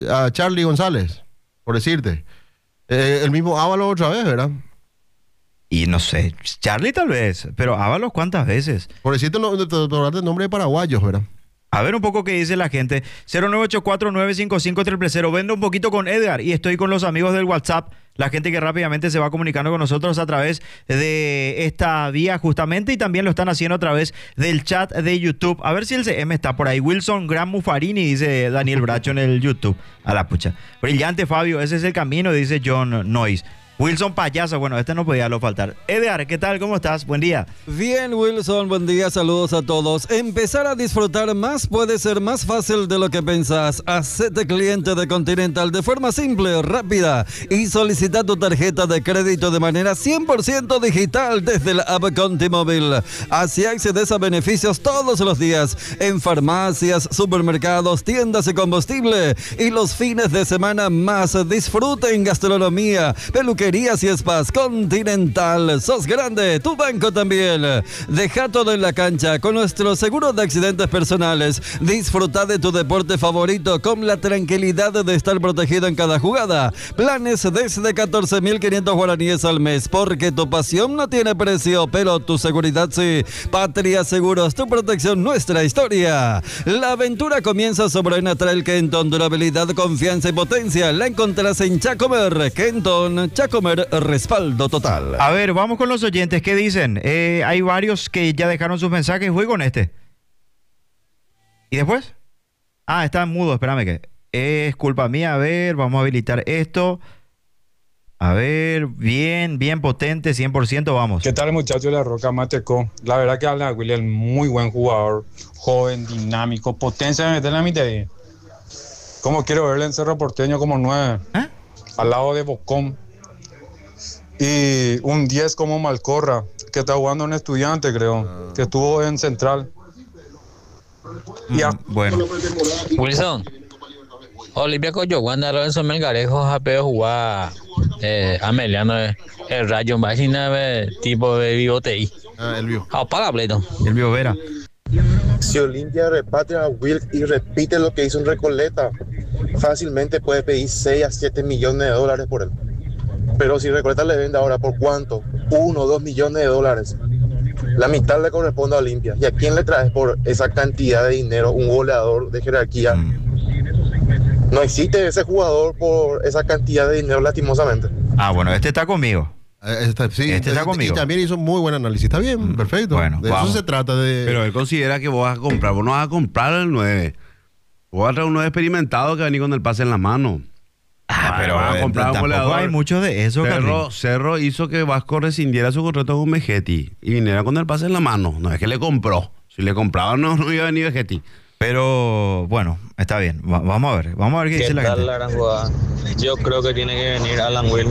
a Charlie González, por decirte. El mismo Ábalos otra vez, ¿verdad? Y no sé, Charlie tal vez, pero Ábalos ¿cuántas veces? Por decirte el nombre de paraguayos, ¿verdad? A ver un poco qué dice la gente. 0984-955-000. Vendo un poquito con Edgar y estoy con los amigos del WhatsApp. La gente que rápidamente se va comunicando con nosotros a través de esta vía justamente y también lo están haciendo a través del chat de YouTube. A ver si el CM está por ahí. Wilson Gran Mufarini, dice Daniel Bracho en el YouTube. A la pucha. Brillante, Fabio. Ese es el camino, dice John Noyes. Wilson Payaso, bueno, este no podía faltar. Edgar, ¿qué tal? ¿Cómo estás? Buen día. Bien, Wilson, buen día, saludos a todos. Empezar a disfrutar más puede ser más fácil de lo que pensás. Hacete cliente de Continental de forma simple, rápida y solicita tu tarjeta de crédito de manera 100% digital desde la app Contimóvil. Así accedes a beneficios todos los días en farmacias, supermercados, tiendas y combustible. Y los fines de semana más disfruten gastronomía, peluquería y spas. Continental, sos grande, tu banco también. Deja todo en la cancha con nuestro seguro de accidentes personales. Disfruta de tu deporte favorito con la tranquilidad de estar protegido en cada jugada. Planes desde 14.500 guaraníes al mes, porque tu pasión no tiene precio, pero tu seguridad sí. Patria Seguros, tu protección, nuestra historia. La aventura comienza sobre una Trail Kenton, durabilidad, confianza y potencia. La encontrarás en Chacomer. Kenton, Chacomer, respaldo total. A ver, vamos con los oyentes. ¿Qué dicen? Hay varios que ya dejaron sus mensajes. Voy con este. ¿Y después? Ah, está en mudo. Espérame que... Es culpa mía. A ver, vamos a habilitar esto. A ver, bien potente, 100%, vamos. ¿Qué tal, muchachos de la Roca Mateco? La verdad que Alan Williams, muy buen jugador, joven, dinámico, potencia de meter la mitad. Como quiero verle en Cerro Porteño como 9, al lado de Bocón. Y un 10 como Malcorra, que está jugando en Estudiante, creo, que estuvo en Central. Bueno. Wilson, Olimpia Coyoguanda, Robinson Melgarejo, Japeo jugar Ameliano, el Rayo, máquina tipo de bigote. El Vivo. Paga pleito. El Vivo Vera. Si Olimpia repatria a Wilk y repite lo que hizo en Recoleta, fácilmente puede pedir 6 a 7 millones de dólares por él. Pero si Recoleta le vende ahora, ¿por cuánto? 1 o 2 millones de dólares. La mitad le corresponde a Olimpia. ¿Y a quién le traes por esa cantidad de dinero un goleador de jerarquía? No existe ese jugador por esa cantidad de dinero, lastimosamente. Bueno, este está conmigo. Sí, este está conmigo. Y también hizo muy buen análisis. Está bien, perfecto. Bueno, de vamos. eso se trata. Pero él considera que vos vas a comprar. Vos no vas a comprar el 9. Vos vas a traer un 9 experimentado que va a venir con el pase en la mano. Pero vas a comprar un tampoco goleador. hay mucho de eso, Cerro hizo que Vasco rescindiera su contrato con Vegetti y viniera con el pase en la mano. No es que le compró. Si le compraba no iba a venir Vegetti. Pero bueno, está bien. Vamos a ver qué dice la gente. La gran jugada? Yo creo que tiene que venir Alan Will.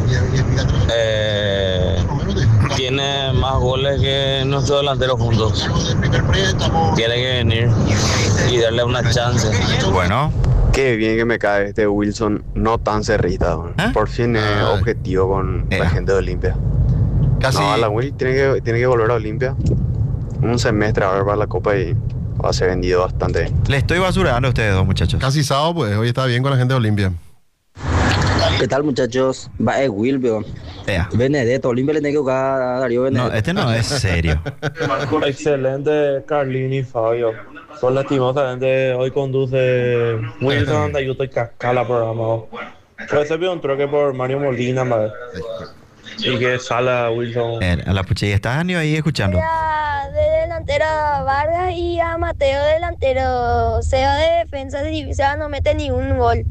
Tiene más goles que nuestros delanteros juntos. Tiene que venir y darle una chance. Bueno. Qué bien que me cae este Wilson, no tan cerrita. Por fin es objetivo con la gente de Olimpia. Casi. No, Alan Will tiene que volver a Olimpia. Un semestre a ver para la Copa y va a ser vendido bastante bien. Le estoy basurando a ustedes dos, muchachos. Casi sábado, pues. Hoy está bien con la gente de Olimpia. ¿Qué tal, muchachos? Va a Will, pero Benedetto, Olimpia le tiene que jugar a Darío Benedetto. No, este no es serio. Excelente, Carlini y Fabio. Son lastimosamente, hoy conduce Wilson, yo estoy cascala programado. Recibe un troque por Mario Molina, madre. Y que sala Wilson. A la pucha, y estás ahí escuchando. De delantero a Vargas y a Mateo delantero. Seba de defensa, si Seba no mete ni un gol.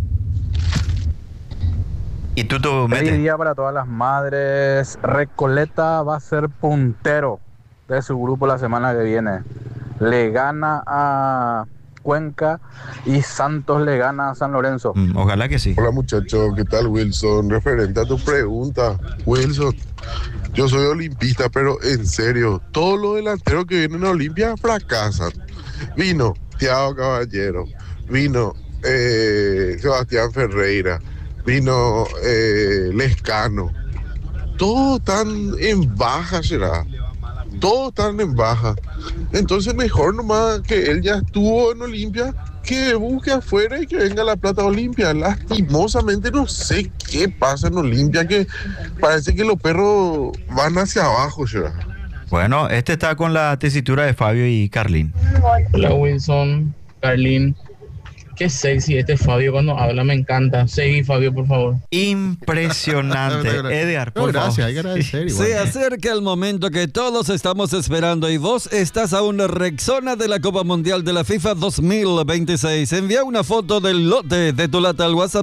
¿Y tú metes? Feliz día para todas las madres. Recoleta va a ser puntero de su grupo la semana que viene. Le gana a Cuenca y Santos le gana a San Lorenzo. Ojalá que sí. Hola muchachos, ¿qué tal Wilson? Referente a tu pregunta, Wilson, yo soy olimpista, pero en serio, todos los delanteros que vienen a Olimpia fracasan. Vino Thiago Caballero, vino Sebastián Ferreira, vino Lescano. Todos están en baja, será. Todos están en baja. Entonces mejor nomás que él ya estuvo en Olimpia, que busque afuera y que venga la plata a Olimpia. Lastimosamente no sé qué pasa en Olimpia, que parece que los perros van hacia abajo ya. Bueno, este está con la tesitura de Fabio y Carlín. Hola Wilson, Carlín. Qué sexy este Fabio cuando habla, me encanta. Seguí, Fabio, por favor. Impresionante. Edgar, por gracias, favor. hay que agradecer igual. Se acerca el momento que todos estamos esperando y vos estás a una Rexona de la Copa Mundial de la FIFA 2026. Envía una foto del lote de tu lata al WhatsApp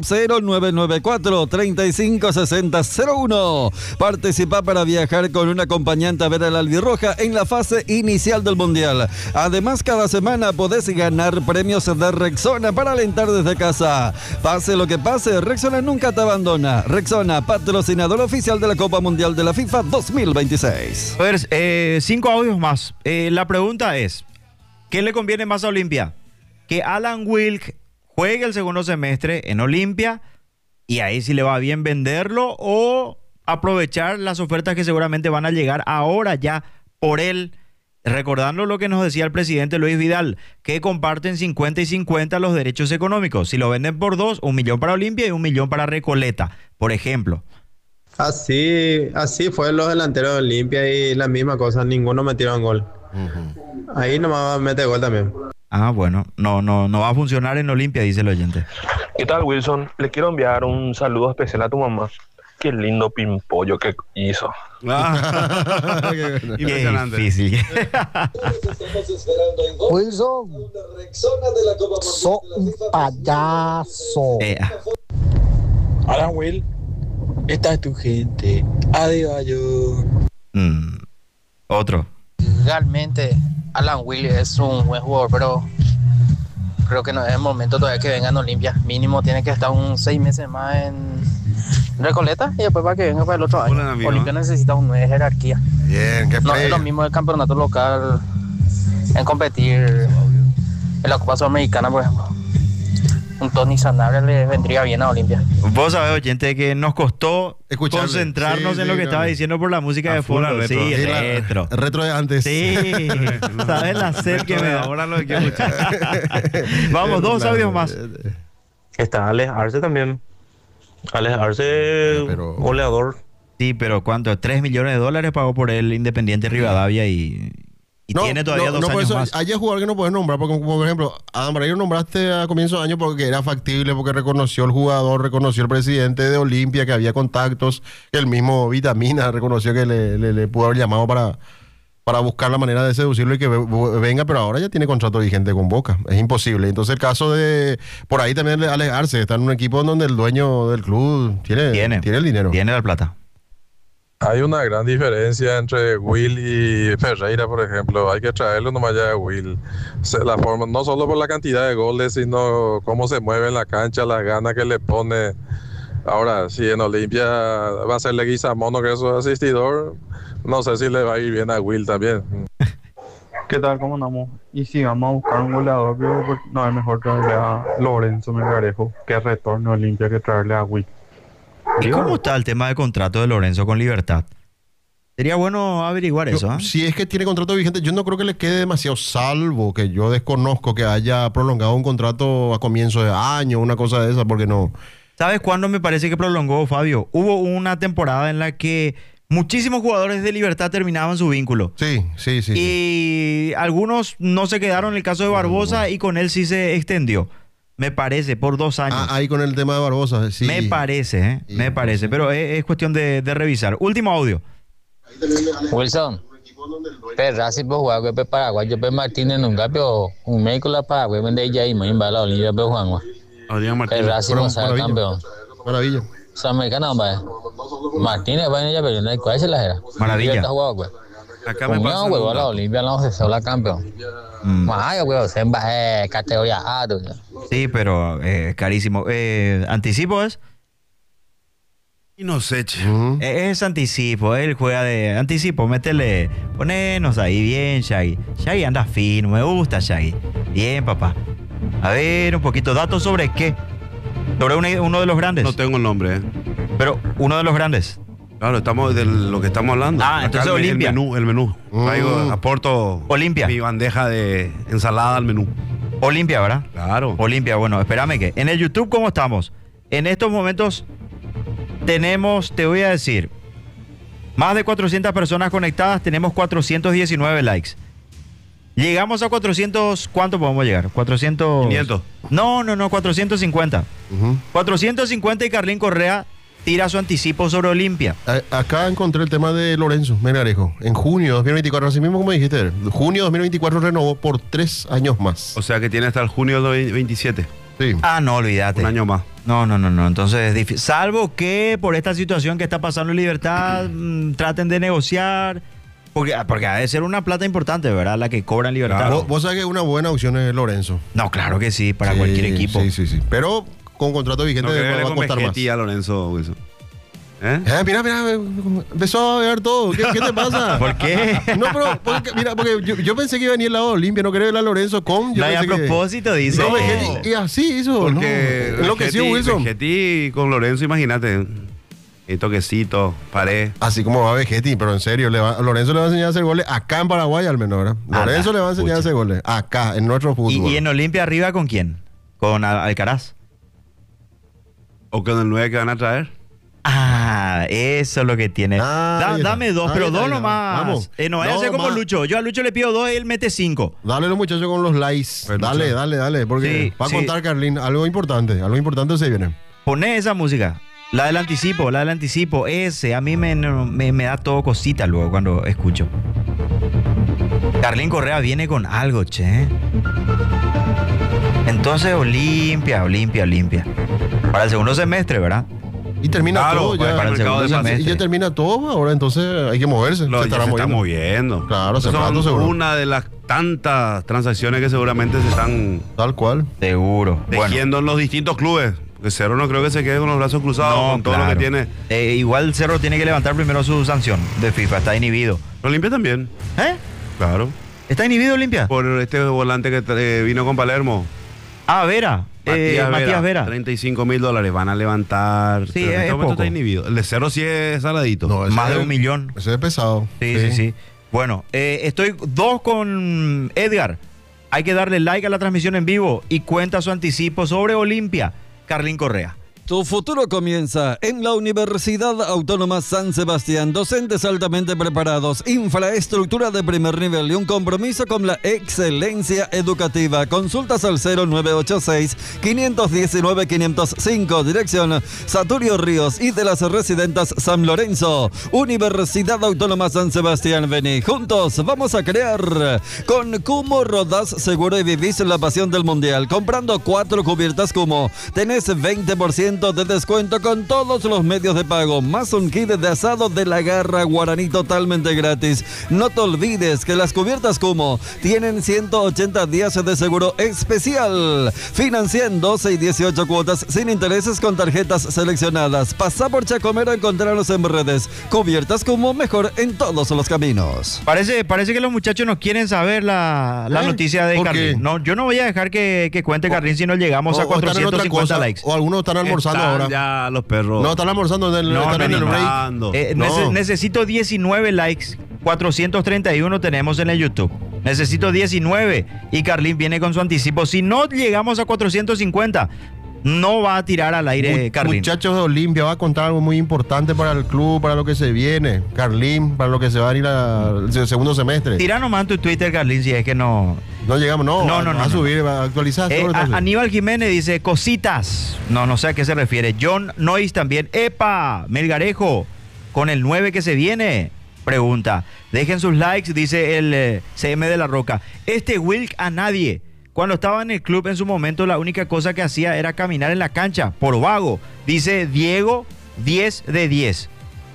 0994-356001. Participa para viajar con un acompañante a ver al albirroja en la fase inicial del Mundial. Además, cada semana podés ganar premios de Rexona para alentar desde casa. Pase lo que pase, Rexona nunca te abandona. Rexona, patrocinador oficial de la Copa Mundial de la FIFA 2026. A ver, 5 audios más. La pregunta es, ¿qué le conviene más a Olimpia? Que Alan Wilk juegue el segundo semestre en Olimpia y ahí sí le va bien venderlo, o aprovechar las ofertas que seguramente van a llegar ahora ya por él. Recordando lo que nos decía el presidente Luis Vidal, que comparten 50 y 50 los derechos económicos. Si lo venden por 2, 1 millón para Olimpia y 1 millón para Recoleta, por ejemplo. Así fue los delanteros de Olimpia y la misma cosa, ninguno metieron gol. Ahí nomás mete gol también. Ah, bueno, no va a funcionar en Olimpia, dice el oyente. ¿Qué tal, Wilson? Le quiero enviar un saludo especial a tu mamá. Qué lindo pimpollo que hizo. Impresionante. Qué difícil. Wilson, sos un payaso. Alan Will, esta es tu gente. Adiós. Otro. Realmente Alan Will es un buen jugador, pero creo que no es el momento todavía que venga en Olimpia. Mínimo tiene que estar 6 meses más en Recoleta y después para que venga para el otro año. Olimpia necesita una nueva jerarquía. Bien, qué no es lo mismo el campeonato local en competir en la Copa Sudamericana, por ejemplo. Un Tony Sanabria le vendría bien a Olimpia. Vos sabés, oyente, que nos costó concentrarnos en lo que estaba diciendo por la música de fondo. Retro. Sí, retro. Retro de antes. Sí. ¿Sabes la sed que me da? Ahora lo que escuchar. Vamos, 2 audios más. Está Alex Arce también. Alex Arce, goleador. Sí, pero ¿cuánto? $3 millones pagó por él Independiente Rivadavia y tiene todavía 2 años más. Hay jugadores que no puedes nombrar, porque por ejemplo, Adam Braille nombraste a comienzo de año porque era factible, porque reconoció el jugador, reconoció el presidente de Olimpia, que había contactos, que el mismo Vitamina reconoció que le pudo haber llamado para buscar la manera de seducirlo y que venga, pero ahora ya tiene contrato vigente con Boca. Es imposible. Entonces el caso de... Por ahí también Alex Arce está en un equipo donde el dueño del club tiene el dinero. Tiene la plata. Hay una gran diferencia entre Will y Ferreira, por ejemplo. Hay que traerlo nomás ya a Will. La forma, no solo por la cantidad de goles, sino cómo se mueve en la cancha, las ganas que le pone. Ahora, si en Olimpia va a ser Leguizamono, que es su asistidor, no sé si le va a ir bien a Will también. ¿Qué tal? ¿Cómo andamos? Y si vamos a buscar un goleador, pero no es mejor traerle a Lorenzo Melgarejo que retorno a Olimpia que traerle a Will. ¿Y cómo está el tema de contrato de Lorenzo con Libertad? Sería bueno averiguar eso, ¿eh? Si es que tiene contrato vigente, yo no creo que le quede demasiado, salvo que yo desconozco que haya prolongado un contrato a comienzo de año, una cosa de esa, porque no... ¿Sabes cuándo me parece que prolongó, Fabio? Hubo una temporada en la que muchísimos jugadores de Libertad terminaban su vínculo. Sí. Y algunos no se quedaron, en el caso de Barbosa, y con él sí se extendió. Me parece, por 2 años. Ahí con el tema de Barbosa, sí. Me parece, me parece. Pero es cuestión de revisar. Último audio. Wilson, Racing puede jugar con Paraguay. Yo Martínez nunca, pero un médico la Paraguay vende ya y me invala Olimpia, pero Juan. El Racing no sabe campeón. Maravilla. Sudamericana, hombre. Martínez va en ella, pero no hay cuál se la era. Maravilla. Acá me pasa. No, la Olimpia no se sola campeón. Vaya, güey, se en categoría A. Sí, pero carísimo. ¿Anticipo es? Y no sé, Es anticipo, él juega de anticipo, métele, ponenos ahí bien, Shaggy. Shaggy anda fino, me gusta Shaggy. Bien, papá. A ver, un poquito, datos sobre qué. Sobre uno de los grandes. No tengo el nombre, Pero uno de los grandes. Claro, estamos de lo que estamos hablando. Entonces Olimpia. El menú. Traigo, aporto Olimpia. Mi bandeja de ensalada al menú. Olimpia, ¿verdad? Claro. Olimpia, bueno, espérame que. En el YouTube, ¿cómo estamos? En estos momentos tenemos, te voy a decir, más de 400 personas conectadas, tenemos 419 likes. Llegamos a 400, ¿cuánto podemos llegar? 400... 500. No, 450. 450 y Carlín Correa tira su anticipo sobre Olimpia. Acá encontré el tema de Lorenzo Melgarejo. En junio de 2024, así mismo como dijiste, junio de 2024 renovó por 3 años más. O sea que tiene hasta el junio de 27. Sí. Ah, no, olvídate. Un año más. No. Entonces es difícil. Salvo que por esta situación que está pasando en Libertad, traten de negociar. Porque ha de ser una plata importante, ¿verdad? La que cobran Libertad. Claro. ¿Vos sabés que una buena opción es Lorenzo? No, claro que sí, para cualquier equipo. Sí. Pero con contrato vigente va a costar más. A Lorenzo Wilson. Mira, empezó a ver todo. ¿Qué te pasa? ¿Por qué? No, pero porque yo pensé que iba a venir el lado Olimpia, no quería ver a Lorenzo con. No, y a propósito dice. No, Vegetti, y así hizo. Porque enloqueció Wilson. Vegetti con Lorenzo, imagínate. Y toquecito, pared. Así como va Vegetti, pero en serio, Lorenzo le va a enseñar a hacer goles acá en Paraguay al menos, ¿verdad? Lorenzo le va a enseñar a hacer goles acá, en nuestro fútbol. ¿Y en Olimpia arriba con quién? ¿Con Alcaraz? ¿O con el 9 que van a traer? Ah, eso es lo que tiene. Dame dos, pero dos nomás. Vamos. No vaya a ser como Lucho. Yo a Lucho le pido 2 y él mete 5. Dale los muchachos con los likes. Dale, porque va a contar Carlín algo importante se viene. Poné esa música. La del anticipo, ese, a mí me da todo cosita luego cuando escucho. Carlín Correa viene con algo, che. Entonces, Olimpia. Para el segundo semestre, ¿verdad? Y termina todo ya. Para el segundo semestre. Y ya termina todo, ahora entonces hay que moverse. Se está moviendo. Claro, son una de las tantas transacciones que seguramente se están... Tal cual. Seguro. Tejiendo en los distintos clubes. Que Cerro no creo que se quede con los brazos cruzados con todo lo que tiene. Igual Cerro tiene que levantar primero su sanción de FIFA, está inhibido. Olimpia también. Claro. ¿Está inhibido Olimpia? Por este volante que vino con Palermo. Vera. Matías Vera. $35,000 van a levantar. Sí, es poco. Está inhibido. El de Cerro sí es saladito. No, más de $1 millón. Ese es pesado. Sí. Bueno, estoy 2 con Edgar. Hay que darle like a la transmisión en vivo y cuenta su anticipo sobre Olimpia. Carlín Correa. Tu futuro comienza en la Universidad Autónoma San Sebastián. Docentes altamente preparados, infraestructura de primer nivel y un compromiso con la excelencia educativa. Consultas al 0986-519-505. Dirección Saturio Ríos y de las Residentas San Lorenzo. Universidad Autónoma San Sebastián. Vení, juntos vamos a crear. Con Cumo rodás seguro y vivís la pasión del mundial. Comprando 4 cubiertas Cumo, tenés 20% de descuento con todos los medios de pago, más un kit de asado de la Garra Guaraní totalmente gratis. No te olvides que las cubiertas Cumo tienen 180 días de seguro especial. Financia en 12 y 18 cuotas sin intereses con tarjetas seleccionadas. Pasa por Chacomero, encontrarnos en redes. Cubiertas Cumo, mejor en todos los caminos. Parece que los muchachos no quieren saber la noticia de Carlín. No, yo no voy a dejar que cuente Carlín si no llegamos a 450 likes. O algunos están almorzando ahora. Ya los perros. No, están almorzando en el break. Necesito 19 likes. 431 tenemos en el YouTube. Necesito 19 y Carlín viene con su anticipo. Si no llegamos a 450, no va a tirar al aire Carlín. Muchachos de Olimpia, va a contar algo muy importante para el club, para lo que se viene. Carlín, para lo que se va a ir al segundo semestre. Tira nomás en tu Twitter, Carlín, si es que no... No llegamos, va a subir, va a actualizar. Aníbal Jiménez dice, cositas. No sé a qué se refiere. John Nois también. ¡Epa! Melgarejo, con el 9 que se viene. Pregunta. Dejen sus likes, dice el CM de la Roca. Wilk a nadie. Cuando estaba en el club en su momento, la única cosa que hacía era caminar en la cancha, por vago. Dice Diego, 10 de 10.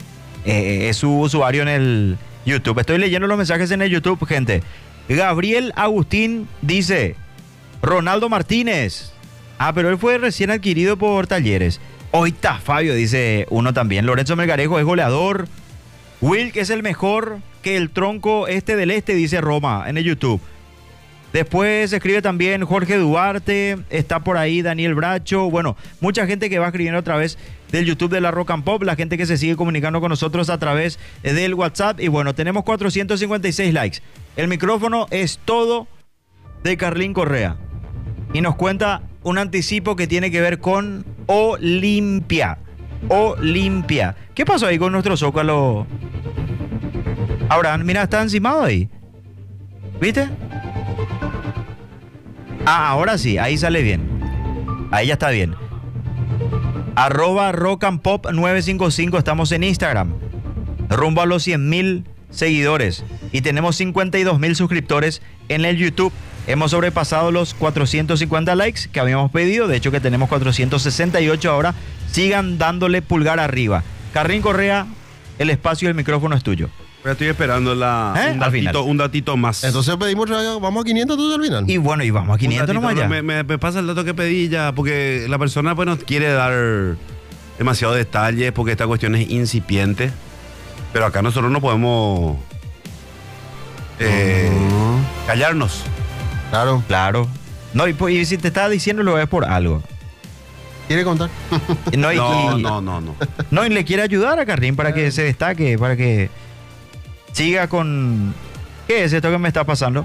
Es su usuario en el YouTube. Estoy leyendo los mensajes en el YouTube, gente. Gabriel Agustín dice, Ronaldo Martínez. Pero él fue recién adquirido por Talleres. Hoy está Fabio, dice uno también. Lorenzo Melgarejo es goleador. Wilk es el mejor que el tronco del este, dice Roma en el YouTube. Después escribe también Jorge Duarte, está por ahí Daniel Bracho, bueno, mucha gente que va escribiendo a través del YouTube de la Rock and Pop, la gente que se sigue comunicando con nosotros a través del WhatsApp y bueno, tenemos 456 likes. El micrófono es todo de Carlín Correa. y nos cuenta un anticipo que tiene que ver con Olimpia. Olimpia. ¿Qué pasó ahí con nuestro Zócalo? Abraham, mira, está encimado ahí. ¿Viste? Ahora sí, ahí sale bien. Ahí ya está bien. @rockandpop955, estamos en Instagram. Rumbo a los 100,000 seguidores. Y tenemos 52,000 suscriptores en el YouTube. Hemos sobrepasado los 450 likes que habíamos pedido. De hecho que tenemos 468 ahora. Sigan dándole pulgar arriba. Carlín Correa, el espacio y el micrófono es tuyo. Estoy esperando un datito más. Entonces pedimos, vamos a 500 entonces al final. Y bueno, y vamos a 500 nomás ya. Me pasa el dato que pedí ya, porque la persona pues no quiere dar demasiados detalles, porque esta cuestión es incipiente. Pero acá nosotros no podemos callarnos. Claro. No, y si te estaba diciendo lo es por algo. ¿Quiere contar? No, No, y le quiere ayudar a Carlín para que se destaque, para que siga con... ¿Qué es esto que me está pasando?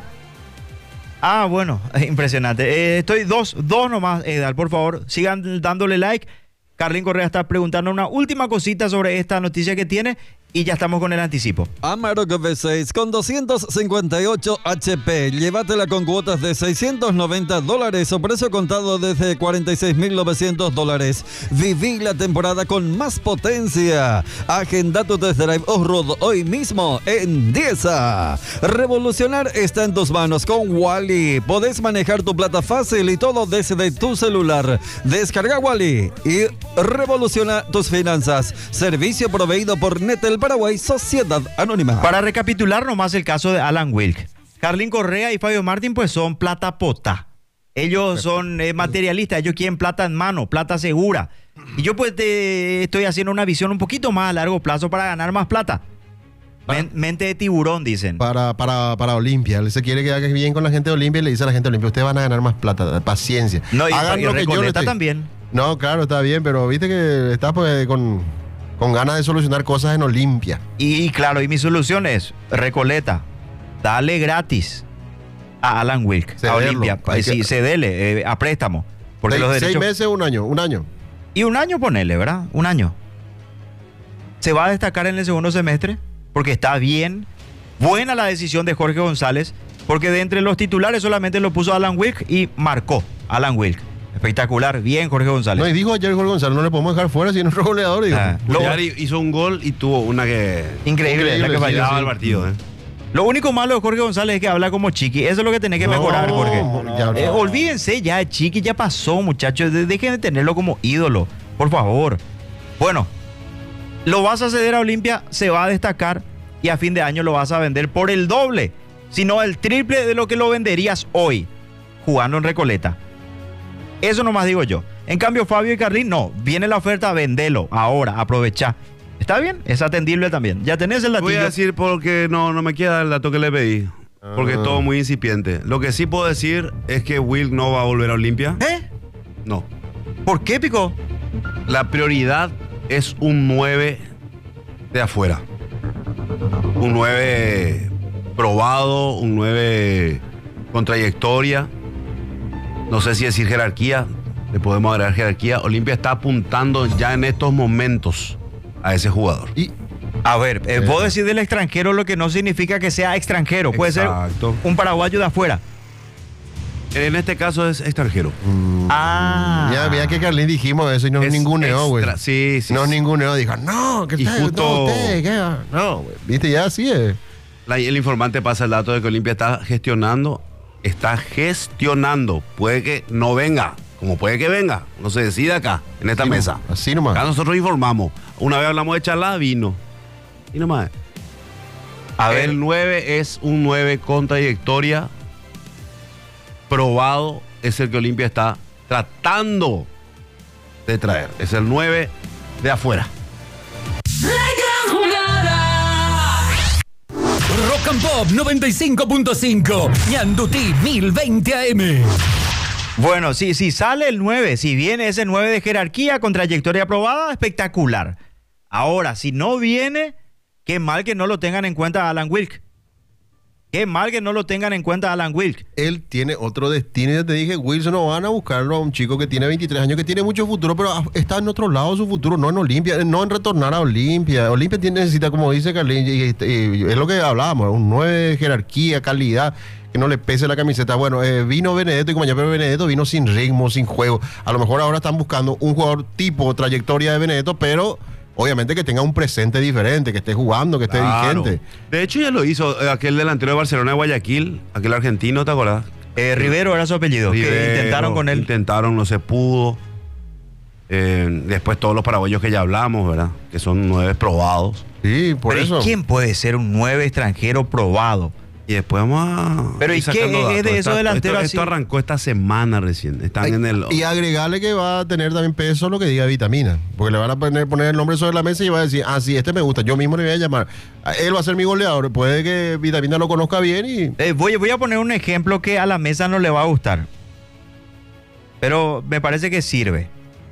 Bueno, impresionante. Estoy dos nomás, Edal, por favor, sigan dándole like. Carlín Correa está preguntando una última cosita sobre esta noticia que tiene y ya estamos con el anticipo. Amarok V6 con 258 HP. Llévatela con cuotas de $690 o precio contado desde $46,900. Viví la temporada con más potencia. Agenda tu test drive off-road hoy mismo en Diesa. Revolucionar está en tus manos con Wally. Podés manejar tu plata fácil y todo desde tu celular. Descarga Wally y revoluciona tus finanzas. Servicio proveído por Netel Paraguay, Sociedad Anónima. Para recapitular nomás el caso de Alan Wilk. Carlín Correa y Fabio Martín pues son plata pota. Ellos son materialistas, ellos quieren plata en mano, plata segura. Y yo pues estoy haciendo una visión un poquito más a largo plazo para ganar más plata. Mente de tiburón, dicen. Para Olimpia. Él se quiere que haga bien con la gente de Olimpia y le dice a la gente de Olimpia, ustedes van a ganar más plata, paciencia. No, y hagan lo que yo les también. No, claro, está bien, pero viste que está pues con ganas de solucionar cosas en Olimpia. Y claro, y mi solución es, Recoleta, dale gratis a Alan Wilk, a Olimpia. Sí, cedele, a préstamo. Porque los derechos... 6 meses, un año. Y un año ponele, ¿verdad? Un año. Se va a destacar en el segundo semestre porque está bien. Buena la decisión de Jorge González, porque de entre los titulares solamente lo puso Alan Wilk y marcó Alan Wilk. Espectacular, bien Jorge González. No, y dijo ayer Jorge González, no le podemos dejar fuera si no es goleador. Hizo un gol y tuvo una que... Increíble la que fallaba el partido. Lo único malo de Jorge González es que habla como Chiqui. Eso es lo que tenés que mejorar, Jorge. Olvídense ya, Chiqui ya pasó, muchachos. Dejen de tenerlo como ídolo, por favor. Bueno, lo vas a ceder a Olimpia, se va a destacar y a fin de año lo vas a vender por el doble, sino el triple de lo que lo venderías hoy, jugando en Recoleta. Eso nomás digo yo. En cambio, Fabio y Carlín, no. Viene la oferta, vendelo. Ahora, aprovecha. ¿Está bien? Es atendible también. Ya tenés el datillo. Voy a decir porque no me queda el dato que le pedí. Porque es todo muy incipiente. Lo que sí puedo decir es que Will no va a volver a Olimpia. No. ¿Por qué, Pico? La prioridad es un 9 de afuera. Un 9 probado, un 9 con trayectoria. No sé si decir jerarquía, le podemos agregar jerarquía. Olimpia está apuntando ya en estos momentos a ese jugador. Y, a ver, puedo decir del extranjero lo que no significa que sea extranjero. Puede ser un paraguayo de afuera. En este caso es extranjero. Ya que Carlín dijimos eso y nos ninguneó, güey. Sí. Nos ninguneó, dijo, no, que y justo... No, güey, viste, ya así es. El informante pasa el dato de que Olimpia está gestionando. Puede que no venga, como puede que venga, no se decide acá, en esta mesa. Así nomás. Acá nosotros informamos. Una vez hablamos de Chalá, vino. Y nomás. A ver, el 9 es un 9 con trayectoria probado, es el que Olimpia está tratando de traer. Es el 9 de afuera. Rock and Pop 95.5, Ñandutí 1020 AM. Bueno, si sale el 9, si viene ese 9 de jerarquía con trayectoria aprobada, espectacular. Ahora, si no viene, qué mal que no lo tengan en cuenta a Alan Wilk. Qué mal que no lo tengan en cuenta Alan Wilk. Él tiene otro destino. Ya te dije, Wilson, no van a buscarlo a un chico que tiene 23 años, que tiene mucho futuro, pero está en otro lado su futuro, no en Olimpia, no en retornar a Olimpia. Olimpia necesita, como dice Carlín, y es lo que hablábamos, un 9 de jerarquía, calidad, que no le pese la camiseta. Bueno, vino Benedetto y compañía, pero Benedetto vino sin ritmo, sin juego. A lo mejor ahora están buscando un jugador tipo trayectoria de Benedetto, pero obviamente que tenga un presente diferente, que esté jugando, que esté vigente. De hecho, ya lo hizo aquel delantero de Barcelona de Guayaquil, aquel argentino, ¿te acuerdas? Rivero era su apellido, que intentaron con él. Intentaron, no se pudo. Después todos los paraguayos que ya hablamos, ¿verdad? Que son 9 probados. Sí, por eso. ¿Quién puede ser un 9 extranjero probado? Y después vamos a... Pero ¿y qué es de esos delanteros así? Esto arrancó esta semana recién. Están en el... Y agregarle que va a tener también peso lo que diga Vitamina. Porque le van a poner el nombre sobre la mesa y va a decir, ah, sí, este me gusta. Yo mismo le voy a llamar. Él va a ser mi goleador. Puede que Vitamina lo conozca bien y... Voy a poner un ejemplo que a la mesa no le va a gustar. Pero me parece que sirve.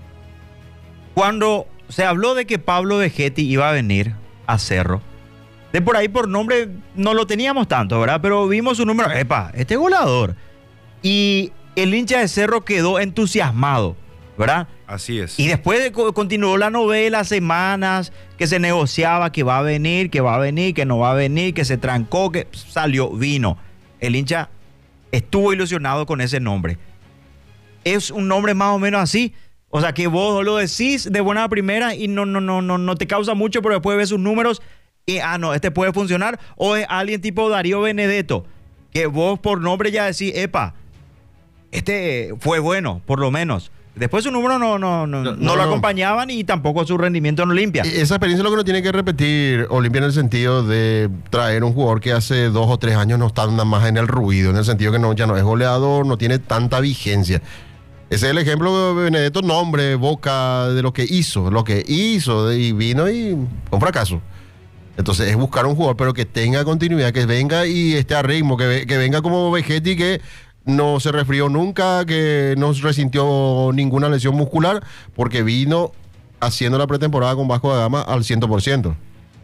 Cuando se habló de que Pablo Vegetti iba a venir a Cerro, de por ahí por nombre no lo teníamos tanto, ¿verdad? Pero vimos su número. ¡Epa! Este goleador. Y el hincha de Cerro quedó entusiasmado, ¿verdad? Así es. Y después continuó la novela, semanas, que se negociaba que va a venir, que va a venir, que no va a venir, que se trancó, que salió, vino. El hincha estuvo ilusionado con ese nombre. Es un nombre más o menos así. O sea, que vos lo decís de buena primera y no te causa mucho, pero después ves sus números y, no, este puede funcionar. O es alguien tipo Darío Benedetto, que vos por nombre ya decís, epa, este fue bueno, por lo menos. Después su número no lo acompañaban y tampoco su rendimiento en Olimpia. Esa experiencia es lo que uno tiene que repetir, Olimpia, en el sentido de traer un jugador que hace 2 o 3 años no está nada más en el ruido, en el sentido que ya no es goleador, no tiene tanta vigencia. Ese es el ejemplo de Benedetto, nombre, boca, de lo que hizo y vino y fue un fracaso. Entonces es buscar un jugador, pero que tenga continuidad, que venga y esté a ritmo, que venga como Vegetti, que no se resfrió nunca, que no resintió ninguna lesión muscular, porque vino haciendo la pretemporada con Vasco da Gama al 100%.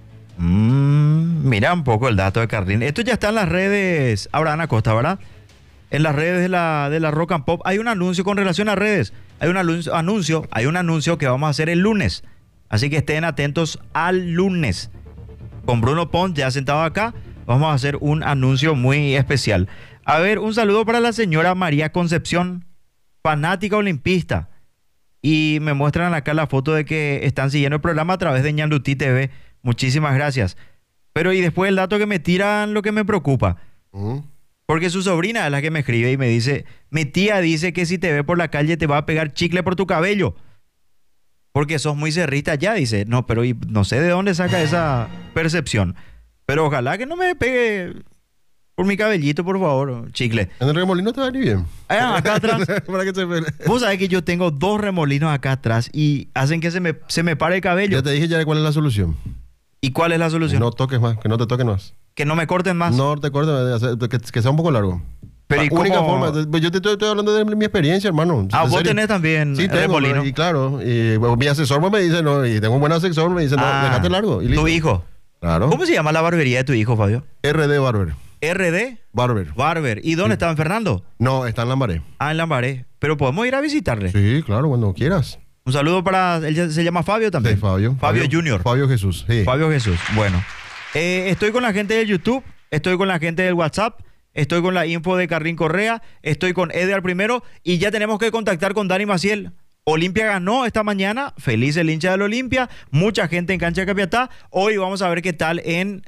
Mira un poco el dato de Carlín. Esto ya está en las redes, Abraham Acosta, ¿verdad? En las redes de la Rock and Pop hay un anuncio con relación a redes. Hay un anuncio que vamos a hacer el lunes. Así que estén atentos al lunes. Con Bruno Pont ya sentado acá, vamos a hacer un anuncio muy especial. A ver, un saludo para la señora María Concepción, fanática olimpista. Y me muestran acá la foto de que están siguiendo el programa a través de Ñandutí TV. Muchísimas gracias. Pero y después el dato que me tiran, lo que me preocupa. Porque su sobrina es la que me escribe y me dice, mi tía dice que si te ve por la calle te va a pegar chicle por tu cabello. Porque sos muy cerrita ya, dice. No, pero no sé de dónde saca esa percepción. Pero ojalá que no me pegue por mi cabellito, por favor, chicle. En el remolino te va a ir bien. Acá atrás. Para que Vos sabés que yo tengo 2 remolinos acá atrás y hacen que se me pare el cabello. Ya te dije ya cuál es la solución. ¿Y cuál es la solución? No toques más, que no te toquen más. Que no me corten más. No te corten, que sea un poco largo. Pero la única forma, yo te estoy hablando de mi experiencia, hermano. Vos tenés también remolino. Y claro, y mi asesor me dice, no, y tengo un buen asesor, me dice, no, déjate largo. Y ¿tu hijo? Claro. ¿Cómo se llama la barbería de tu hijo, Fabio? RD Barber. ¿RD? Barber. ¿Y dónde está? ¿En Fernando? No, está en Lambaré. En Lambaré. Pero podemos ir a visitarle. Sí, claro, cuando quieras. Un saludo para... Él se llama Fabio también. Sí, Fabio Junior. Fabio Jesús, sí. Fabio Jesús, bueno. Estoy con la gente del YouTube, estoy con la gente del WhatsApp, estoy con la info de Carlín Correa, estoy con Edgar primero y ya tenemos que contactar con Dani Maciel. Olimpia ganó esta mañana, feliz el hincha del Olimpia, mucha gente en cancha de Capiatá. Hoy vamos a ver qué tal en...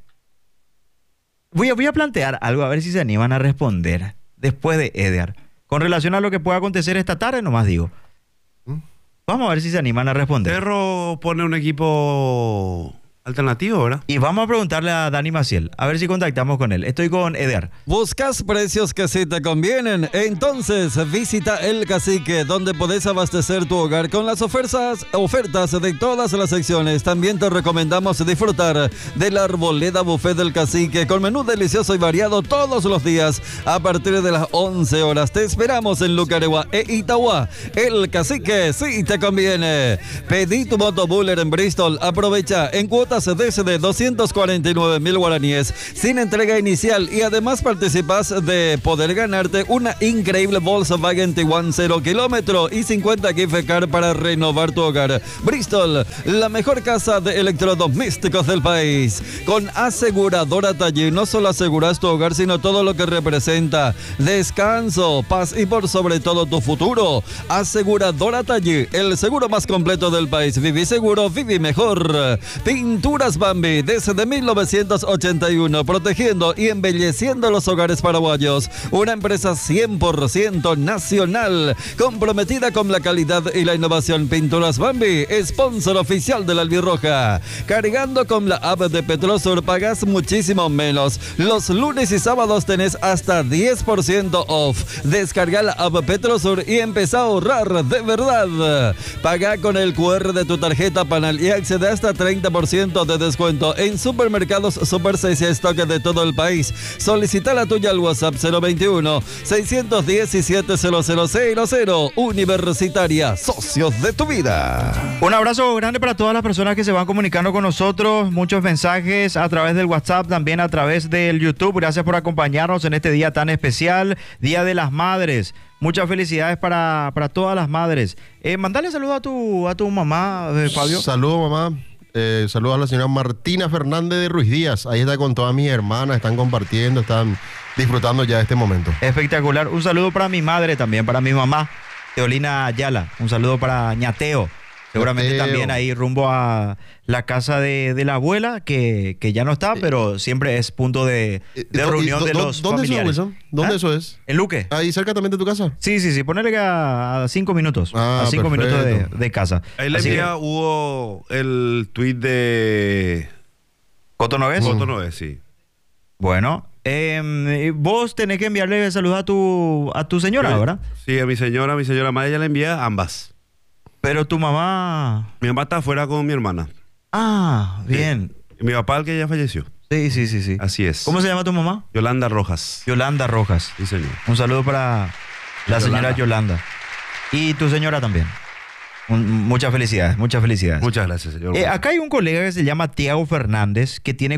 Voy a plantear algo, a ver si se animan a responder después de Edgar. Con relación a lo que pueda acontecer esta tarde, nomás digo. Vamos a ver si se animan a responder. Cerro pone un equipo alternativo, ¿verdad? Y vamos a preguntarle a Dani Maciel, a ver si contactamos con él. Estoy con Edgar. ¿Buscas precios que sí te convienen? Entonces visita El Cacique, donde podés abastecer tu hogar con las ofertas de todas las secciones. También te recomendamos disfrutar de la Arboleda Buffet del Cacique, con menú delicioso y variado todos los días a partir de las 11 horas. Te esperamos en Lucaregua e Itagua. El Cacique sí te conviene. Pedí tu motobuller en Bristol. Aprovecha en cuotas cuotas desde 249.000 guaraníes sin entrega inicial y además participas de poder ganarte una increíble Volkswagen Tiguan 0 kilómetro y 50 gift card para renovar tu hogar. Bristol, la mejor casa de electrodomésticos del país. Con Aseguradora Tallí no solo aseguras tu hogar, sino todo lo que representa descanso, paz y por sobre todo tu futuro. Aseguradora Tallí, el seguro más completo del país. Viví seguro, viví mejor. Pinturas Bambi, desde 1981, protegiendo y embelleciendo los hogares paraguayos. Una empresa 100% nacional, comprometida con la calidad y la innovación. Pinturas Bambi, sponsor oficial de la Albirroja. Cargando con la app de Petrosur pagas muchísimo menos. Los lunes y sábados tenés hasta 10% off. Descarga la app Petrosur y empezá a ahorrar de verdad. Paga con el QR de tu tarjeta Panal y accede hasta 30% de descuento en supermercados Super 6 y stock de todo el país. Solicita la tuya al WhatsApp 021-617-0000. Universitaria, socios de tu vida. Un abrazo grande para todas las personas que se van comunicando con nosotros. Muchos mensajes a través del WhatsApp, también a través del YouTube. Gracias por acompañarnos en este día tan especial, Día de las Madres. Muchas felicidades para todas las madres. Mandale saludos a tu mamá, Fabio. Saludos, mamá. Saludos a la señora Martina Fernández de Ruiz Díaz. Ahí está con todas mis hermanas, están compartiendo, están disfrutando ya de este momento. Espectacular. Un saludo para mi madre también, para mi mamá, Teolina Ayala. Un saludo para Ñateo. Seguramente también ahí rumbo a la casa de la abuela, que ya no está, pero siempre es punto de reunión de los familiares. ¿Dónde eso, Wilson? ¿Dónde eso es? ¿En Luque? ¿Ahí cerca también de tu casa? Sí. Ponele a 5 minutos. A 5 minutos de casa. Ahí le envía hubo el tuit de... ¿Coto Noves? Coto Noves, sí. Bueno, vos tenés que enviarle saludos a tu señora, ¿verdad? Sí, a mi señora madre, ella le envía ambas. Pero tu mamá... Mi mamá está afuera con mi hermana. Ah, bien. Sí. Mi papá, el que ya falleció. Sí. Así es. ¿Cómo se llama tu mamá? Yolanda Rojas. Yolanda Rojas. Sí, señor. Un saludo para la señora Yolanda. Y tu señora también. Muchas felicidades. Muchas gracias, señor. Acá hay un colega que se llama Tiago Fernández, que tiene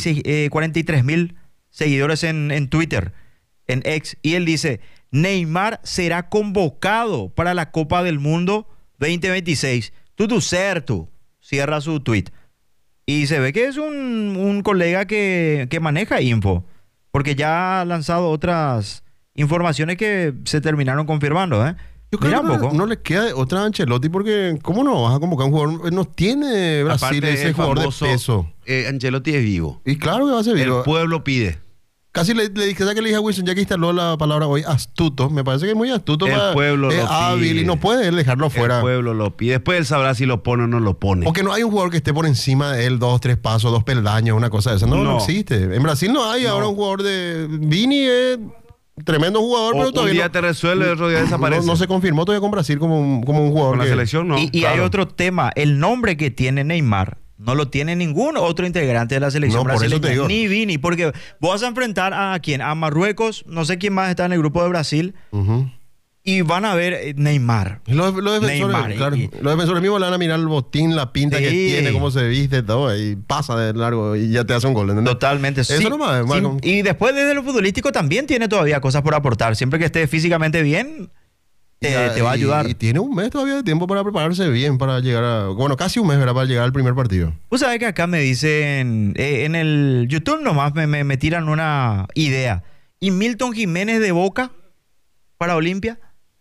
43,000 seguidores en Twitter, en X, y él dice: Neymar será convocado para la Copa del Mundo 2026. Tudo certo. Cierra su tweet. Y se ve que es un colega que maneja info, porque ya ha lanzado otras informaciones que se terminaron confirmando, ¿eh? Yo creo que no le queda otra a Ancelotti, porque ¿cómo no vas a convocar a un jugador? No tiene Brasil. Aparte, ese jugador famoso, de peso. Ancelotti es vivo. Y claro que va a ser vivo. El pueblo pide. Casi le dije a Wilson, ya que instaló la palabra hoy, astuto. Me parece que es muy astuto. El pueblo lo hábil pide. Y no puede dejarlo fuera. El pueblo lo pide. Después él sabrá si lo pone o no lo pone. Porque no hay un jugador que esté por encima de él 2, 3 pasos, 2 peldaños, una cosa de esa. No existe. En Brasil no hay ahora un jugador de... Vini es tremendo jugador, pero todavía... Un día te resuelve, el otro día desaparece. No se confirmó todavía con Brasil como un jugador. Con la selección no. Y hay otro tema. El nombre que tiene Neymar no lo tiene ningún otro integrante de la selección brasileña, ni Vini, porque vos vas a enfrentar a quién, a Marruecos, no sé quién más está en el grupo de Brasil, y van a ver Neymar. Los defensores, claro. Los defensores mismos le van a mirar el botín, la pinta que tiene, cómo se viste, todo, y pasa de largo y ya te hace un gol, ¿entendés? Totalmente. Eso nomás, Marco. Y después desde lo futbolístico también tiene todavía cosas por aportar. Siempre que esté físicamente bien, te va a ayudar. Y tiene un mes todavía de tiempo para prepararse bien para llegar a... Bueno, casi un mes, ¿verdad? Para llegar al primer partido. Vos sabés que acá me dicen... en el YouTube nomás me tiran una idea. ¿Y Milton Jiménez de Boca para Olimpia?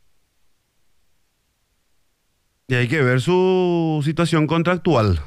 Y hay que ver su situación contractual.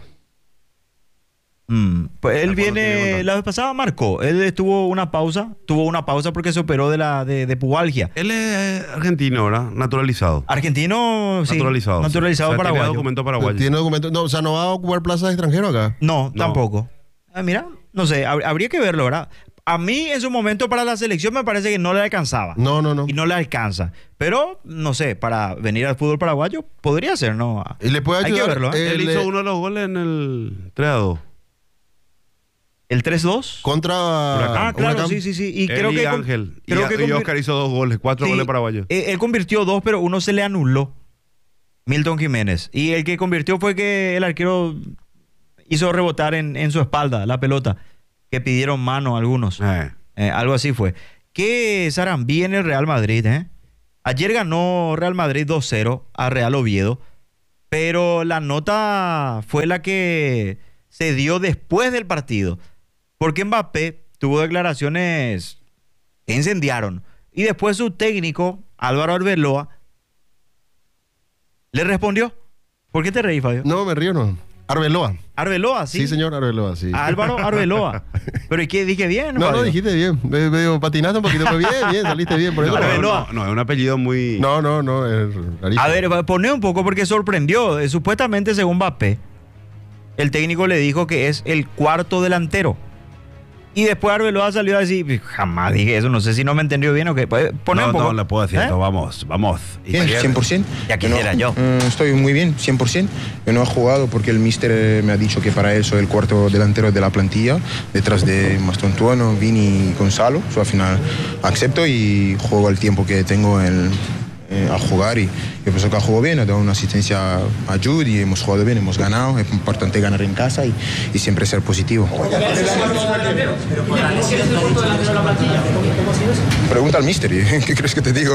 Pues él viene, la vez pasada marcó, él tuvo una pausa porque se operó de pubalgia. Él es argentino, ¿verdad? Naturalizado. Argentino, sí. Naturalizado o sea, paraguayo. Tiene documento paraguayo. Tiene documento, no, o sea, no va a ocupar plazas de extranjero acá. No, tampoco. Mira, no sé, habría que verlo, ¿verdad? A mí en su momento para la selección me parece que no le alcanzaba. No. Y no le alcanza. Pero, no sé, para venir al fútbol paraguayo podría ser, ¿no? Y le puede ayudar. Hay que verlo, ¿eh? Él hizo uno de los goles en el 3-2. ¿El 3-2? Contra Huracán. Claro, sí. Y creo que Ángel. Y Oscar hizo 2 goles, 4 goles paraguayos. Él convirtió 2, pero uno se le anuló. Milton Jiménez. Y el que convirtió fue que el arquero hizo rebotar en su espalda la pelota, que pidieron mano algunos. Algo así fue. ¿Qué Sarambí en el Real Madrid? Ayer ganó Real Madrid 2-0 a Real Oviedo, pero la nota fue la que se dio después del partido, porque Mbappé tuvo declaraciones que incendiaron, y después su técnico, Álvaro Arbeloa, le respondió. ¿Por qué te reí, Fabio? No, me río, no. Arbeloa. Arbeloa, sí. Sí, señor, Arbeloa, sí. Álvaro Arbeloa. Pero ¿y qué? ¿Dije bien? No, no, dijiste bien. Me patinaste un poquito, pero bien, saliste bien. Por eso. Arbeloa. No, es un apellido muy... No, es rarísimo. A ver, poné un poco porque sorprendió. Supuestamente, según Mbappé, el técnico le dijo que es el cuarto delantero. Y después Arbeloa salió a decir, jamás dije eso, no sé si no me entendió bien o qué. Poné un poco. No, le puedo decir esto, vamos. Bien, 100%. Ya quisiera yo. Estoy muy bien, 100%. Yo no he jugado porque el míster me ha dicho que para él soy el cuarto delantero de la plantilla, detrás de Mastantuono, Vini y Gonzalo. Al final acepto y juego el tiempo que tengo a jugar, y yo pienso que ha jugado bien, ha dado una asistencia a Jude y hemos jugado bien, hemos ganado. Es importante ganar en casa y siempre ser positivo. Pregunta al míster, ¿qué crees que te digo?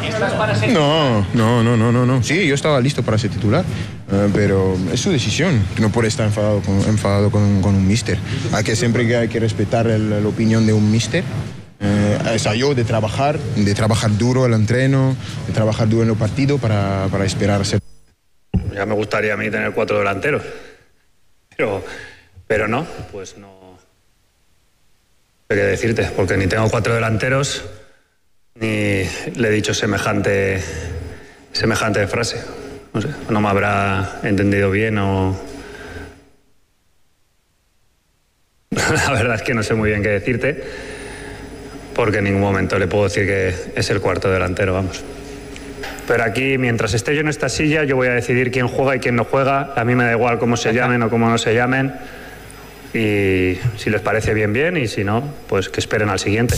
No. Sí, yo estaba listo para ser titular, pero es su decisión. No puede estar enfadado con un míster. Hay que respetar la opinión de un míster. Es yo de trabajar duro el entreno, de trabajar duro en el partido para esperar a ser. Ya me gustaría a mí tener 4 delanteros, pero no, pues no. ¿Qué decirte? Porque ni tengo 4 delanteros, ni le he dicho semejante frase. No sé, no me habrá entendido bien o... La verdad es que no sé muy bien qué decirte. Porque en ningún momento le puedo decir que es el cuarto delantero, vamos. Pero aquí, mientras esté yo en esta silla, yo voy a decidir quién juega y quién no juega. A mí me da igual cómo se llamen o cómo no se llamen. Y si les parece bien, bien. Y si no, pues que esperen al siguiente.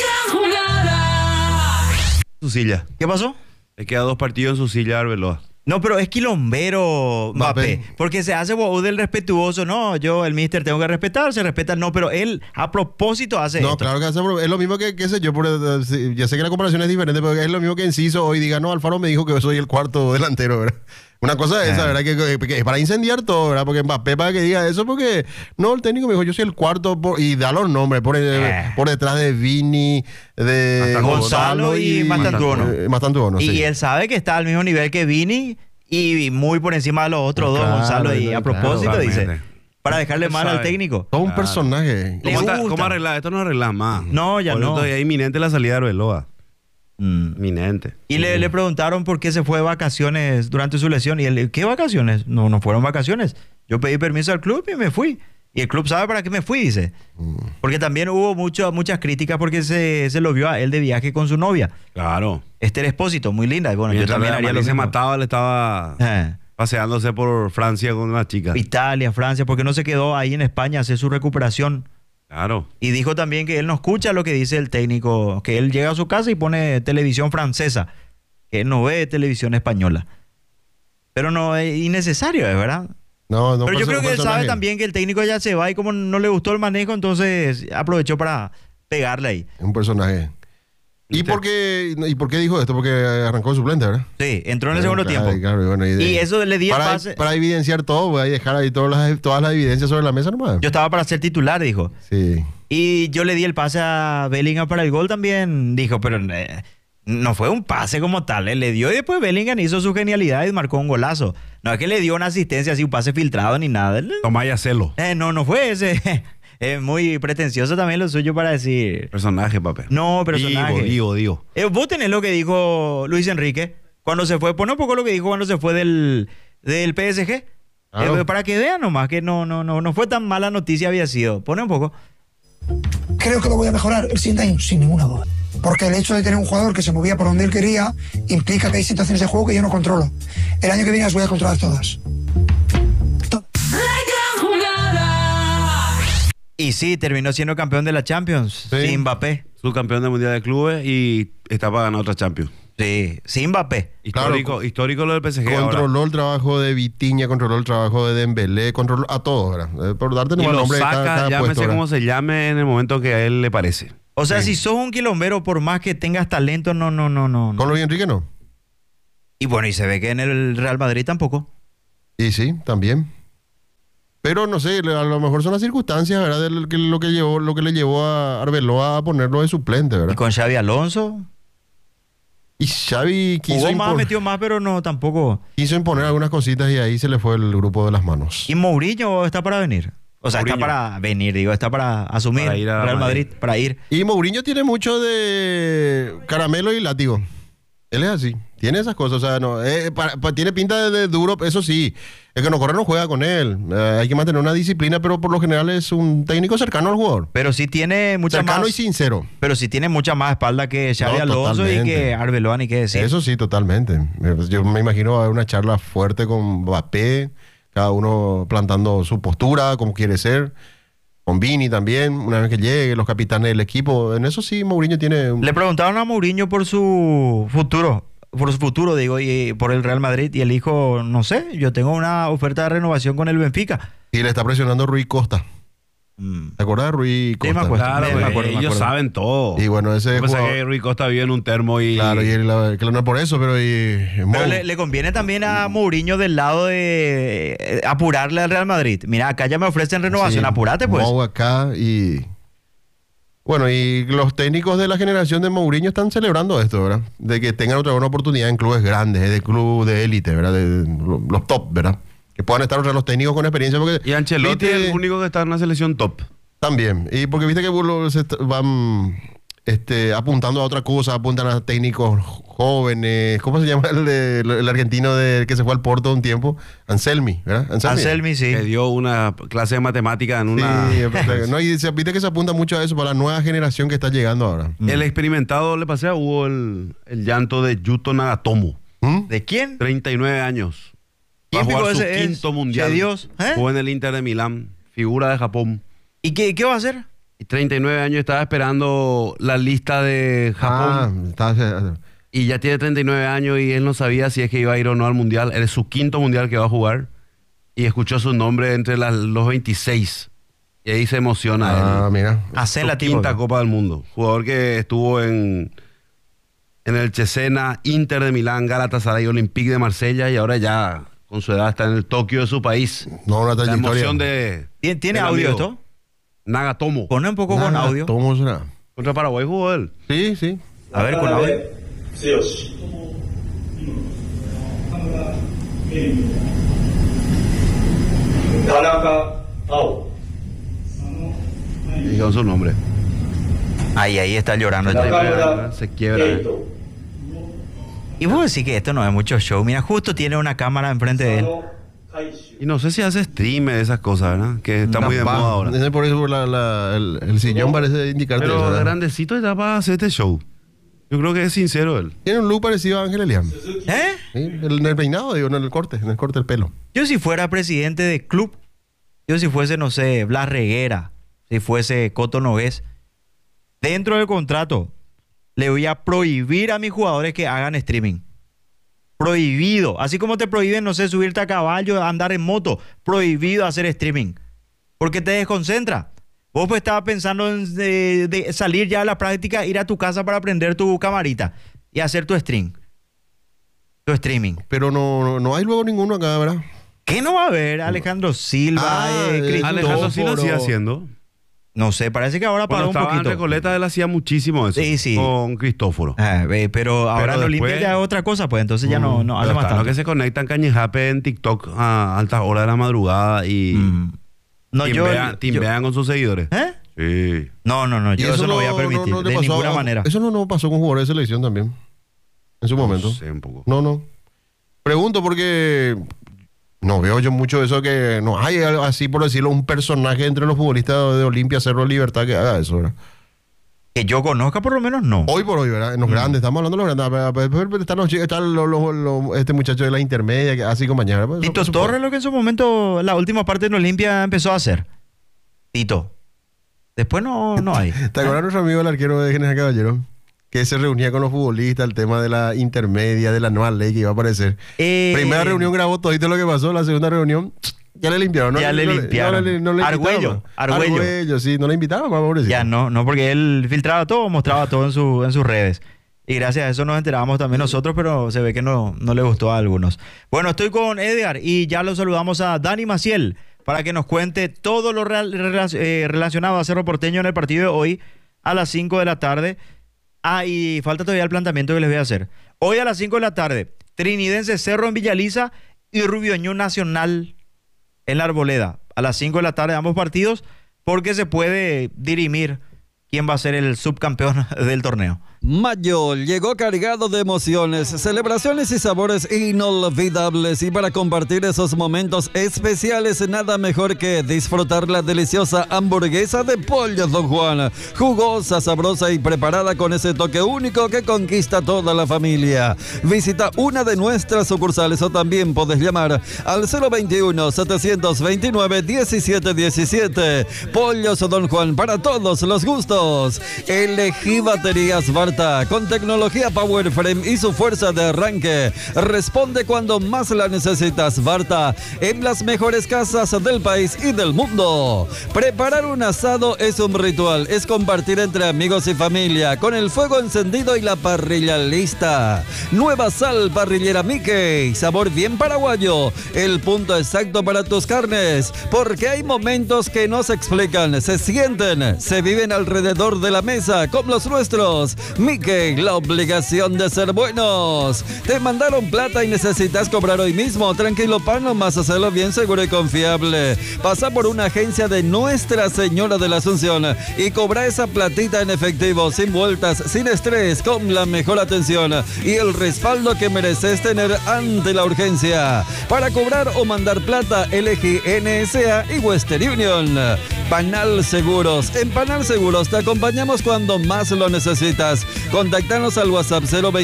Su silla. ¿Qué pasó? Le queda 2 partidos en su silla, Arbeloa. No, pero es quilombero Mbappé, porque se hace del respetuoso. No, yo, el míster, tengo que respetar, se respeta. No, pero él a propósito hace esto. No, claro que hace, es lo mismo que qué sé yo, ya sé que la comparación es diferente, pero es lo mismo que Enciso hoy diga, no, Alfaro me dijo que yo soy el cuarto delantero, ¿verdad? Una cosa es esa, ¿verdad? Que es para incendiar todo, ¿verdad? Porque Mbappé para que diga eso, porque no, el técnico me dijo, yo soy el cuarto, y da los nombres, por detrás de Vini, de Gonzalo y Mastantuono. Y él sabe que está al mismo nivel que Vini y muy por encima de los otros dos, Gonzalo. Y a propósito, dice, para dejarle mal al técnico. Todo un personaje. ¿Cómo arreglar? Esto no arregla más. No, ya no. Es inminente la salida de Arbeloa. Inminente. Y le preguntaron por qué se fue de vacaciones durante su lesión. Y él, ¿qué vacaciones? No fueron vacaciones. Yo pedí permiso al club y me fui. Y el club sabe para qué me fui, dice. Porque también hubo muchas críticas porque se lo vio a él de viaje con su novia. Claro. Esther Espósito, muy linda. Y bueno, yo también haría lo mismo. Se mataba, le estaba paseándose por Francia con una chica. Italia, Francia, porque no se quedó ahí en España a hacer su recuperación. Claro. Y dijo también que él no escucha lo que dice el técnico, que él llega a su casa y pone televisión francesa, que él no ve televisión española. Pero no es innecesario, ¿es verdad? No, pero yo creo que él sabe también que el técnico ya se va y como no le gustó el manejo, entonces aprovechó para pegarle ahí. Un personaje. ¿Y por qué dijo esto? Porque arrancó suplente, ¿verdad? Sí, entró en el segundo tiempo. Claro, bueno, y eso le di el pase. Para evidenciar todo, voy a dejar ahí todas las evidencias sobre la mesa nomás. Yo estaba para ser titular, dijo. Sí. Y yo le di el pase a Bellingham para el gol también, dijo, pero no fue un pase como tal. Le dio y después Bellingham hizo su genialidad y marcó un golazo. No es que le dio una asistencia así, un pase filtrado ni nada. Tomá y hacelo. No fue ese. Es muy pretencioso también lo suyo para decir. Personaje, papá. No, personaje. Digo. Vos tenés lo que dijo Luis Enrique cuando se fue. Pon un poco lo que dijo cuando se fue del PSG. Claro. Para que vean nomás que no fue tan mala noticia había sido. Pone un poco. Creo que lo voy a mejorar el siguiente año, sin ninguna duda. Porque el hecho de tener un jugador que se movía por donde él quería implica que hay situaciones de juego que yo no controlo. El año que viene las voy a controlar todas. Y sí, terminó siendo campeón de la Champions, sin Mbappé. Subcampeón del Mundial de Clubes y está para ganar otra Champions. Sí, sin Mbappé. Histórico lo del PSG. Controló el trabajo de Vitinha, controló el trabajo de Dembélé, controló a todos, ¿verdad? Por darte Y un lo nombre de saca, cada llámese puesto, como ¿verdad? se llame en el momento que a él le parece. O sea, si sos un quilombero, por más que tengas talento, no. Con Luis Enrique no. Y bueno, y se ve que en el Real Madrid tampoco. Y sí, también. Pero no sé, a lo mejor son las circunstancias, ¿verdad? De lo que le llevó a Arbeloa a ponerlo de suplente, ¿verdad? Y con Xavi Alonso. Y Xavi Jugó más, metió más, pero no, tampoco. quiso imponer algunas cositas y ahí se le fue el grupo de las manos. ¿Y Mourinho está para venir? O sea, Mourinho. está para venir, digo, está para asumir Para ir a Real Madrid, Madrid. para ir. Y Mourinho tiene mucho de caramelo y látigo. Él es así. Tiene esas cosas. O sea, no, tiene pinta de duro, eso sí. El que no corre no juega con él. Hay que mantener una disciplina, pero por lo general es un técnico cercano al jugador. Pero sí tiene mucha cercano más. y sincero. Pero sí tiene mucha más espalda que Xavi No, Alonso totalmente. y que Arbeloa, ni qué decir. Eso sí, totalmente. Yo me imagino va a haber una charla fuerte con Mbappé, cada uno plantando su postura, como quiere ser. Con Vini también, una vez que llegue, los capitanes del equipo. En eso sí, Mourinho tiene... Le preguntaron a Mourinho por su futuro, digo, y por el Real Madrid, y él dijo, no sé, yo tengo una oferta de renovación con el Benfica. Y le está presionando Rui Costa. ¿Te acuerdas de Rui Costa? me acuerdo. Claro, Me pues, acuerdo, me ellos acuerdo. saben todo. Y bueno, ese Yo pensé jugador- que Rui Costa vive en un termo y... Claro, y claro, no es por eso, pero... Pero le conviene también a Mourinho del lado de apurarle al Real Madrid. Mira, acá ya me ofrecen renovación, Sí, apúrate pues. Mou acá y... Bueno, y los técnicos de la generación de Mourinho están celebrando esto, ¿verdad? De que tengan otra vez una oportunidad en clubes grandes, de club de élite, ¿verdad? De los top, ¿verdad? Que puedan estar otra vez los técnicos con experiencia. Porque, Y Ancelotti ¿viste? es el único que está en una selección top. También. Y porque viste que van apuntando a otra cosa, apuntan a técnicos jóvenes. ¿Cómo se llama el argentino que se fue al Porto un tiempo? Anselmi, ¿verdad? Anselmi, sí. Que dio una clase de matemática en una... Sí, no, y viste que se apunta mucho a eso para la nueva generación que está llegando ahora. El experimentado le pasé a Hugo el llanto de Yuto Nagatomo. ¿De quién? 39 años. Va a ¿Quién jugar pico su ese es? quinto mundial. De Dios, ¿eh? Jugó en el Inter de Milán. Figura de Japón. ¿Y qué va a hacer? Y 39 años, estaba esperando la lista de Japón. Y ya tiene 39 años y él no sabía si es que iba a ir o no al mundial. Es su quinto mundial que va a jugar. Y escuchó su nombre entre los 26. Y ahí se emociona. Mira. Hace la Su quinta Copa del Mundo. Jugador que estuvo en el Cesena, Inter de Milán, Galatasaray, Olympique de Marsella y ahora ya con su edad está en el Tokio de su país. No, una La trayectoria. emoción de... ¿Tiene del audio amigo. esto? Nagatomo. Pone un poco con audio. ¿Cómo será? Contra Paraguay jugó él. Sí, sí. A ver, con audio. Dijeron su nombre. Ahí está llorando. Se quiebra. Y vos decís que esto no es mucho show. Mira, justo tiene una cámara enfrente de él. Y no sé si hace stream de esas cosas, ¿verdad? Que está muy de moda ahora. Por eso el sillón parece indicarte eso, Pero ¿verdad? grandecito está para hacer este show. Yo creo que es sincero él. Tiene un look parecido a Ángel Elian. ¿Eh? Sí, en el peinado, digo, en el corte del pelo. Yo si fuera presidente de club, yo si fuese, no sé, Blas Reguera, si fuese Coto Nogués, dentro del contrato le voy a prohibir a mis jugadores que hagan streaming. Prohibido. Así como te prohíben, no sé, subirte a caballo, andar en moto. Prohibido hacer streaming. Porque te desconcentra. Vos pues estabas pensando en de salir ya a la práctica, ir a tu casa para prender tu camarita y hacer tu stream. Tu streaming. Pero no hay luego ninguno acá, ¿verdad? ¿Qué no va a haber? Alejandro Silva, Alejandro Silva sigue haciendo. No sé, parece que ahora paró Cuando un estaba en poquito. Recoleta él hacía muchísimo eso. Sí, sí. Con Cristóforo. Pero ahora en Olimpia después- ya es otra cosa, pues entonces ya no habla más Los tanto. que se conectan Cañejape en TikTok a altas horas de la madrugada y No, timbean con sus seguidores. ¿Eh? Sí. No, Y yo eso no voy a permitir, te de pasó ninguna manera. Eso no pasó con jugadores de selección también. En su momento. sé, un poco. No. Pregunto porque no veo yo mucho eso que no hay así, por decirlo, un personaje entre los futbolistas de Olimpia, Cerro Libertad que haga eso, ¿verdad? Que yo conozca por lo menos no. Hoy por hoy, ¿verdad? En los grandes, estamos hablando de los grandes. Están este muchacho de la intermedia, que así compañera. Pues, Tito Torres, lo que en su momento, la última parte en Olimpia empezó a hacer. Tito. Después no hay. ¿Te acuerdas de nuestro amigo el arquero de General Caballero? que se reunía con los futbolistas, el tema de la intermedia, de la nueva ley que iba a aparecer. Primera reunión grabó todito lo que pasó, la segunda reunión ya le limpiaron. Ya le limpiaron. No le Argüello, sí, no le invitaban, pobrecito. Ya no, porque él filtraba todo, mostraba todo en sus redes. Y gracias a eso nos enterábamos también nosotros, pero se ve que no le gustó a algunos. Bueno, estoy con Edgar y ya lo saludamos a Dani Maciel para que nos cuente todo lo relacionado a Cerro Porteño en el partido de hoy a las 5 de la tarde. Y falta todavía el planteamiento que les voy a hacer. Hoy a las 5 de la tarde, Trinidense Cerro en Villaliza y Rubio Ñu Nacional en la Arboleda. A las 5 de la tarde ambos partidos, porque se puede dirimir quién va a ser el subcampeón del torneo. Mayo llegó cargado de emociones, celebraciones y sabores inolvidables, y para compartir esos momentos especiales nada mejor que disfrutar la deliciosa hamburguesa de Pollo Don Juan, jugosa, sabrosa y preparada con ese toque único que conquista toda la familia. Visita una de nuestras sucursales o también puedes llamar al 021-729-1717. Pollos Don Juan, para todos los gustos. Elegí baterías Barta con tecnología Power Frame y su fuerza de arranque. Responde cuando más la necesitas. Barta, en las mejores casas del país y del mundo. Preparar un asado es un ritual, es compartir entre amigos y familia, con el fuego encendido y la parrilla lista. Nueva sal parrillera Mickey, sabor bien paraguayo, el punto exacto para tus carnes, porque hay momentos que no se explican, se sienten, se viven alrededor de la mesa, como los nuestros. Mickey, la obligación de ser buenos. Te mandaron plata y necesitas cobrar hoy mismo. Tranquilo, pan, nomás hacerlo bien seguro y confiable. Pasa por una agencia de Nuestra Señora de la Asunción y cobra esa platita en efectivo, sin vueltas, sin estrés, con la mejor atención y el respaldo que mereces tener ante la urgencia. Para cobrar o mandar plata, elegí NSA y Western Union. Panal Seguros. En Panal Seguros te acompañamos cuando más lo necesitas. Contáctanos al WhatsApp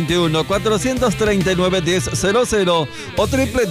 021-439-1000 o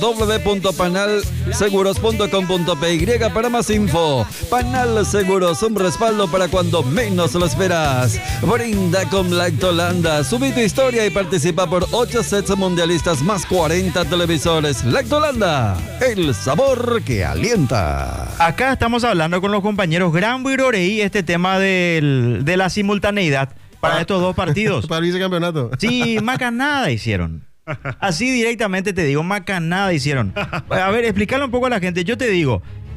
www.panalseguros.com.py para más info. Panal Seguros, un respaldo para cuando menos lo esperas. Brinda con Lactolanda. Subí tu historia y participa por 8 sets mundialistas más 40 televisores. Lactolanda, el sabor que alienta. Acá estamos hablando con los compañeros Grambo y Rorey este tema de la simultaneidad para estos dos partidos. Para el vicecampeonato. Sí, macanada hicieron. Así directamente te digo, macanada hicieron. A ver, explícale un poco a la gente. Yo te digo,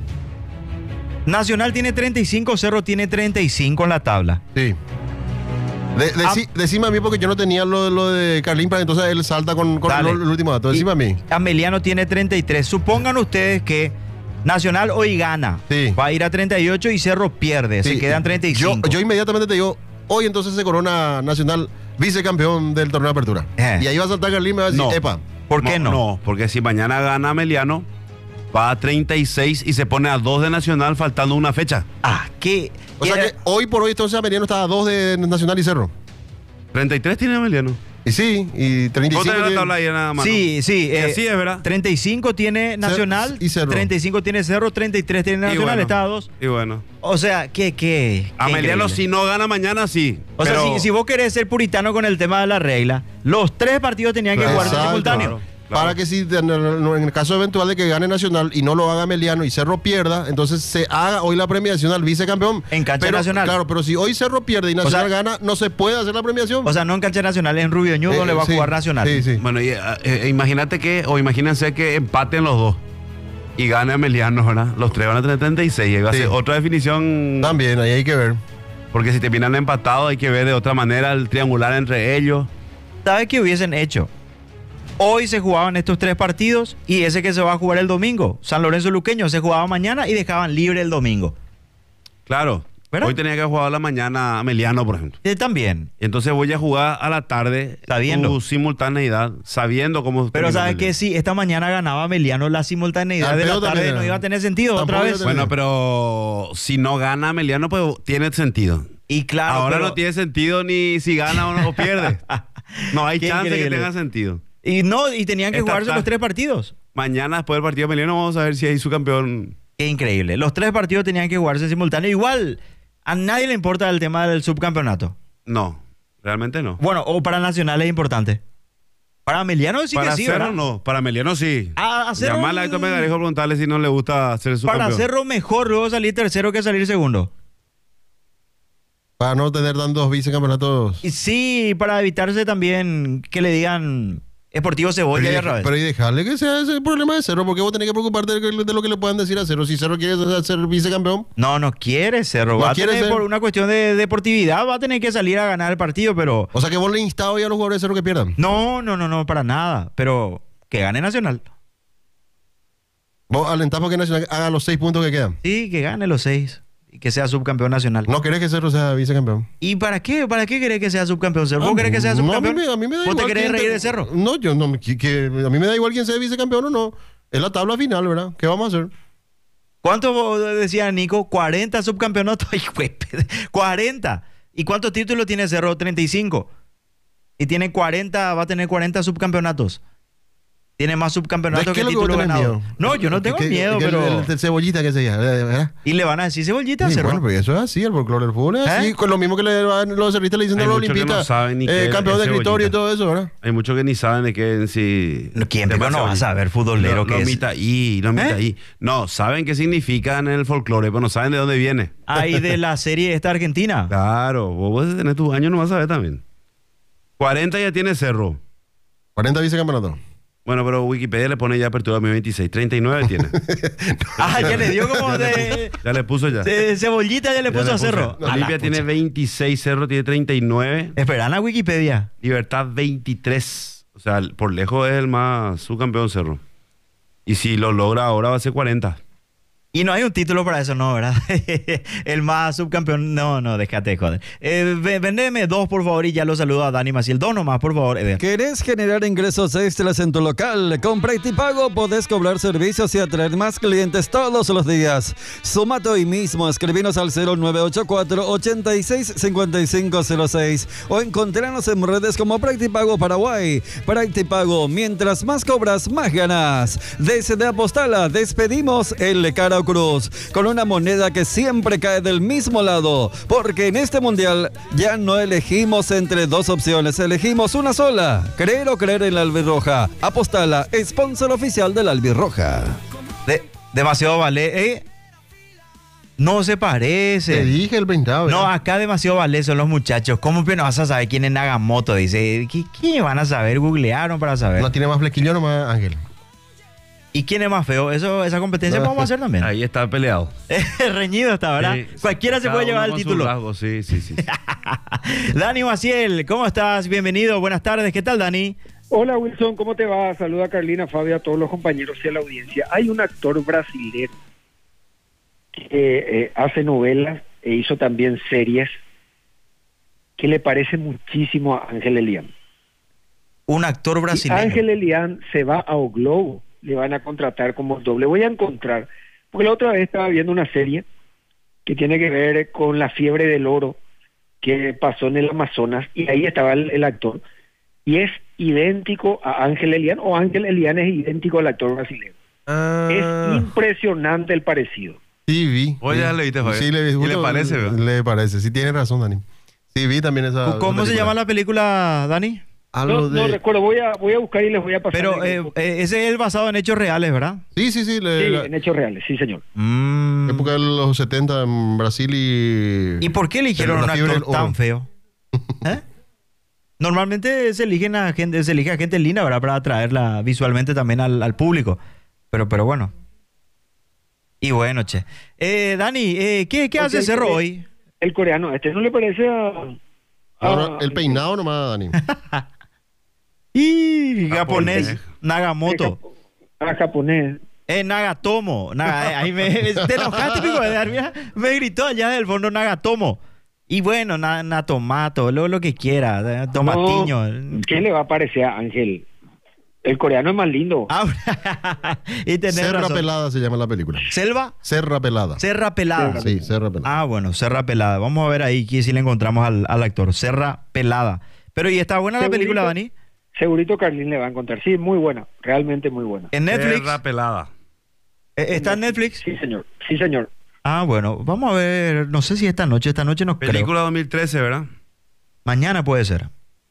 Nacional tiene 35, Cerro tiene 35 en la tabla. Sí. Decime a mí, porque yo no tenía lo de Carlín, para entonces él salta con el último dato. Decime a mí. Ameliano tiene 33. Supongan ustedes que Nacional hoy gana. Sí. Va a ir a 38 y Cerro pierde. Sí. Se quedan 35. Yo inmediatamente te digo, hoy entonces se corona Nacional vicecampeón del torneo de apertura. Y ahí va a saltar Carlín y me va a decir, epa. ¿Por qué no? No, porque si mañana gana Ameliano, va a 36 y se pone a 2 de Nacional faltando una fecha. O sea que hoy por hoy entonces Ameliano está a 2 de Nacional y Cerro. 33 tiene Ameliano. Y sí, y 35 tiene la tabla ahí nada más. Sí. Sí, es verdad. 35 tiene Nacional y Cerro. 35 tiene Cerro, 33 tiene Nacional, está a 2. Y bueno. O sea, ¿qué Ameliano, increíble. si no gana mañana, sí. O sea, si vos querés ser puritano con el tema de la regla, los 3 partidos tenían que jugarse simultáneo. Claro. Para que si en el caso eventual de que gane Nacional y no lo haga Ameliano y Cerro pierda, entonces se haga hoy la premiación al vicecampeón. En cancha nacional. Claro, pero si hoy Cerro pierde y Nacional gana, no se puede hacer la premiación. O sea, no en cancha nacional, en Rubio Ñu donde va a jugar Nacional. Sí. Bueno, imagínate imagínense que empaten los dos y gane Ameliano, ¿verdad? Los 3 van a tener 36 y va a ser otra definición. También, ahí hay que ver. Porque si terminan empatados hay que ver de otra manera el triangular entre ellos. ¿Sabes qué hubiesen hecho? Hoy se jugaban estos 3 partidos y ese que se va a jugar el domingo, San Lorenzo Luqueño, se jugaba mañana y dejaban libre el domingo. Claro. ¿Verdad? Hoy tenía que jugar a la mañana Ameliano, por ejemplo. También. Entonces voy a jugar a la tarde su simultaneidad, sabiendo cómo... Pero ¿sabes qué? Si esta mañana ganaba Ameliano, la simultaneidad de la tarde no iba a tener sentido otra vez. Bueno, pero si no gana Ameliano, pues tiene sentido. Y claro, ahora no tiene sentido ni si gana o pierde. No hay chance que tenga sentido. Y tenían que jugarse los 3 partidos. Mañana, después del partido de Ameliano, vamos a ver si hay su campeón. Qué increíble. Los 3 partidos tenían que jugarse simultáneo. Igual, a nadie le importa el tema del subcampeonato. No. Realmente no. Bueno, o para Nacional es importante. Para Emiliano sí para que sí, Cerro ¿verdad? no, para Emiliano sí. A Cerro, Llamarle a Héctor Melgarejo, preguntarle si no le gusta hacer su para campeón. Cerro mejor luego salir tercero que salir segundo. Para no tener tantos vicecampeonatos. Y sí, para evitarse también que le digan Sportivo Cebolla y al revés. Pero y dejarle que sea ese problema de Cerro, porque vos tenés que preocuparte de lo que le puedan decir a Cerro. Si Cerro quiere ser vicecampeón. No quiere Cerro. Va a tener, por una cuestión de deportividad, va a tener que salir a ganar el partido, pero... O sea que vos le instado hoy a los jugadores de Cerro que pierdan. No, para nada. Pero que gane Nacional. Vos alentás porque Nacional haga los 6 puntos que quedan. Sí, que gane los 6. Y que sea subcampeón nacional. ¿No querés que Cerro sea vicecampeón? ¿Y para qué? ¿Para qué querés que sea subcampeón Cerro? ¿Vos querés que sea subcampeón? A mí me da ¿Vos igual. te querés reír de Cerro? No, yo no. A mí me da igual quién sea vicecampeón o no. Es la tabla final, ¿verdad? ¿Qué vamos a hacer? ¿Cuánto decía Nico? 40 subcampeonatos. Ay, güey, 40. ¿Y cuántos títulos tiene Cerro? 35. Y tiene 40, va a tener 40 subcampeonatos. Tiene más subcampeonatos que títulos ganados. No, yo no tengo miedo, pero... El cebollita que se llama, ¿verdad? ¿Y le van a decir cebollita a Cerro? Bueno, pero eso es así, el folclore del fútbol es así. Con lo mismo que los cerristas le dicen a los olimpistas, campeón de escritorio y todo eso, ¿verdad? Hay muchos que ni saben de qué en sí... ¿Quién no va a saber futbolero que es? No, saben qué significa en el folclore, pero no saben de dónde viene. Ahí de la serie esta argentina. Claro, vos tenés tus años, no vas a ver también. 40 ya tiene Cerro. 40 vicecampeonatos. Bueno, pero Wikipedia le pone ya apertura 2026. 39 tiene. Ya le dio como de... Ya le puso ya. Cebollita ya le puso a Cerro. Olimpia tiene 26, Cerro tiene 39. Esperan a Wikipedia. Libertad 23. O sea, por lejos es el más subcampeón Cerro. Y si lo logra ahora va a ser 40. Y no hay un título para eso, no, ¿verdad? El más subcampeón. No, déjate, joder. Vendeme 2, por favor, y ya lo saludo a Dani Maciel. 2 nomás, por favor, Eder. ¿Querés generar ingresos extras en tu local? Con Practipago podés cobrar servicios y atraer más clientes todos los días. Sumate hoy mismo, escribinos al 0984-865506 o encontranos en redes como Practipago Paraguay. Practipago, mientras más cobras, más ganas. Desde Apostala despedimos el Cara Cruz con una moneda que siempre cae del mismo lado, porque en este mundial ya no elegimos entre dos opciones, elegimos una sola: creer o creer en la albirroja. Apostala, sponsor oficial de la albirroja. Demasiado vale, no se parece. Te dije el peinado. No, acá demasiado vale son los muchachos. ¿Cómo que no vas a saber quién es Nagamoto? Dice, ¿quién van a saber? Googlearon para saber. No tiene más flequillo nomás, Ángel. ¿Y quién es más feo? Esa competencia vamos a hacer también. Ahí está peleado. Reñido está, ¿verdad? Sí, cualquiera se puede llevar el título. Rasgos, sí. Dani Maciel, ¿cómo estás? Bienvenido, buenas tardes. ¿Qué tal, Dani? Hola, Wilson, ¿cómo te va? Saluda a Carlina, Fabio, a todos los compañeros y a la audiencia. Hay un actor brasileño que hace novelas e hizo también series que le parece muchísimo a Ángel Elián. Un actor brasileño. Ángel Elián se va a O Globo, le van a contratar como doble. Voy a encontrar, porque la otra vez estaba viendo una serie que tiene que ver con la fiebre del oro que pasó en el Amazonas, y ahí estaba el actor, y es idéntico a Ángel Elián, o Ángel Elián es idéntico al actor brasileño. Es impresionante el parecido. Sí, vi. Oye, ya le viste, Javier. Sí, le vi. ¿Y le parece, verdad? Le parece, sí tiene razón, Dani. Sí, vi también esa... ¿Cómo se llama la película, Dani? No recuerdo, voy a buscar y les voy a pasar. Pero ese es el basado en hechos reales, ¿verdad? Sí. En hechos reales, sí, señor. Época de los 70 en Brasil y... ¿Y por qué eligieron un actor tan feo? Normalmente se elige a gente linda, ¿verdad? Para atraerla visualmente también al público. Pero bueno. Y bueno, che. Dani, ¿qué hace Cerro hoy? El coreano, ¿no le parece Ahora, el peinado nomás, Dani. Y japonés, Nagamoto. Japonés. Nagatomo. Ahí te enojaste, pico de dar, mira, me gritó allá del fondo Nagatomo. Y bueno, Natomato, lo que quiera, tomatiño. No, ¿qué le va a parecer a Ángel? El coreano es más lindo. Y Serra razón. Pelada se llama la película. ¿Selva? Serra Pelada. Serra Pelada. Sí, Serra Pelada. Bueno, Serra Pelada. Vamos a ver ahí si le encontramos al actor. Serra Pelada. Pero, ¿y está buena la película, Dani? Segurito Carlín le va a encontrar. Sí, muy buena. Realmente muy buena. ¿En Netflix? Serra Pelada. ¿Está en Netflix? Sí, señor. Sí, señor. Bueno, vamos a ver. No sé si esta noche no creo. Película 2013, ¿verdad? Mañana puede ser.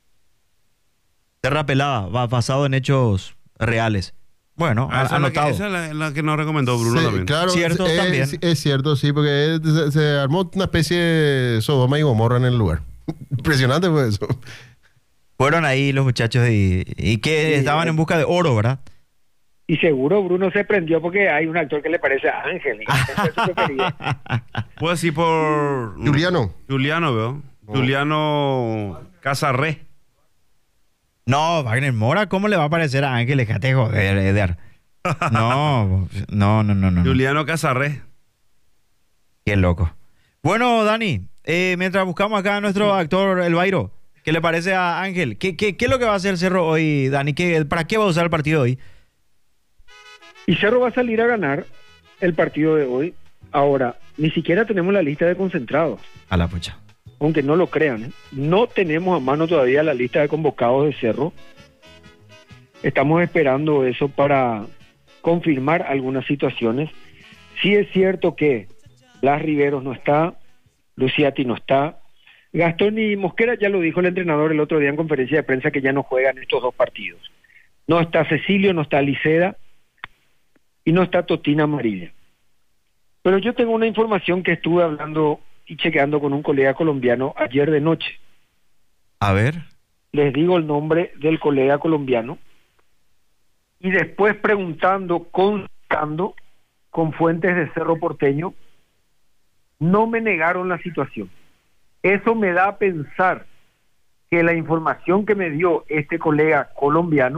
Terra pelada, basado en hechos reales. Bueno, anotado. Esa es la que nos recomendó Bruno también. Claro, Cierto, también. Es cierto, sí, porque se armó una especie de Sodoma y Gomorra en el lugar. Impresionante fue eso. Fueron ahí los muchachos y que estaban en busca de oro, ¿verdad? Y seguro Bruno se prendió porque hay un actor que le parece a Ángel. Puedo decir por... Juliano. Juliano, veo. Juliano Casarré. No, Wagner Mora, ¿cómo le va a parecer a Ángel? Déjate joder, Eder. No. Juliano Casarré. Qué loco. Bueno, Dani, mientras buscamos acá a nuestro actor, El Bairo, ¿qué le parece a Ángel? ¿Qué es lo que va a hacer Cerro hoy, Dani? ¿Para qué va a usar el partido hoy? Y Cerro va a salir a ganar el partido de hoy. Ahora, ni siquiera tenemos la lista de concentrados. A la pucha. Aunque no lo crean, ¿eh? No tenemos a mano todavía la lista de convocados de Cerro. Estamos esperando eso para confirmar algunas situaciones. Sí es cierto que Blas Riveros no está, Luciati no está, Gastón y Mosquera, ya lo dijo el entrenador el otro día en conferencia de prensa, que ya no juegan estos dos partidos. No está Cecilio, no está Liceda y no está Totina Amarilla. Pero yo tengo una información que estuve hablando y chequeando con un colega colombiano ayer de noche. A ver. Les digo el nombre del colega colombiano y después preguntando, consultando con fuentes de Cerro Porteño, no me negaron la situación. Eso me da a pensar que la información que me dio este colega colombiano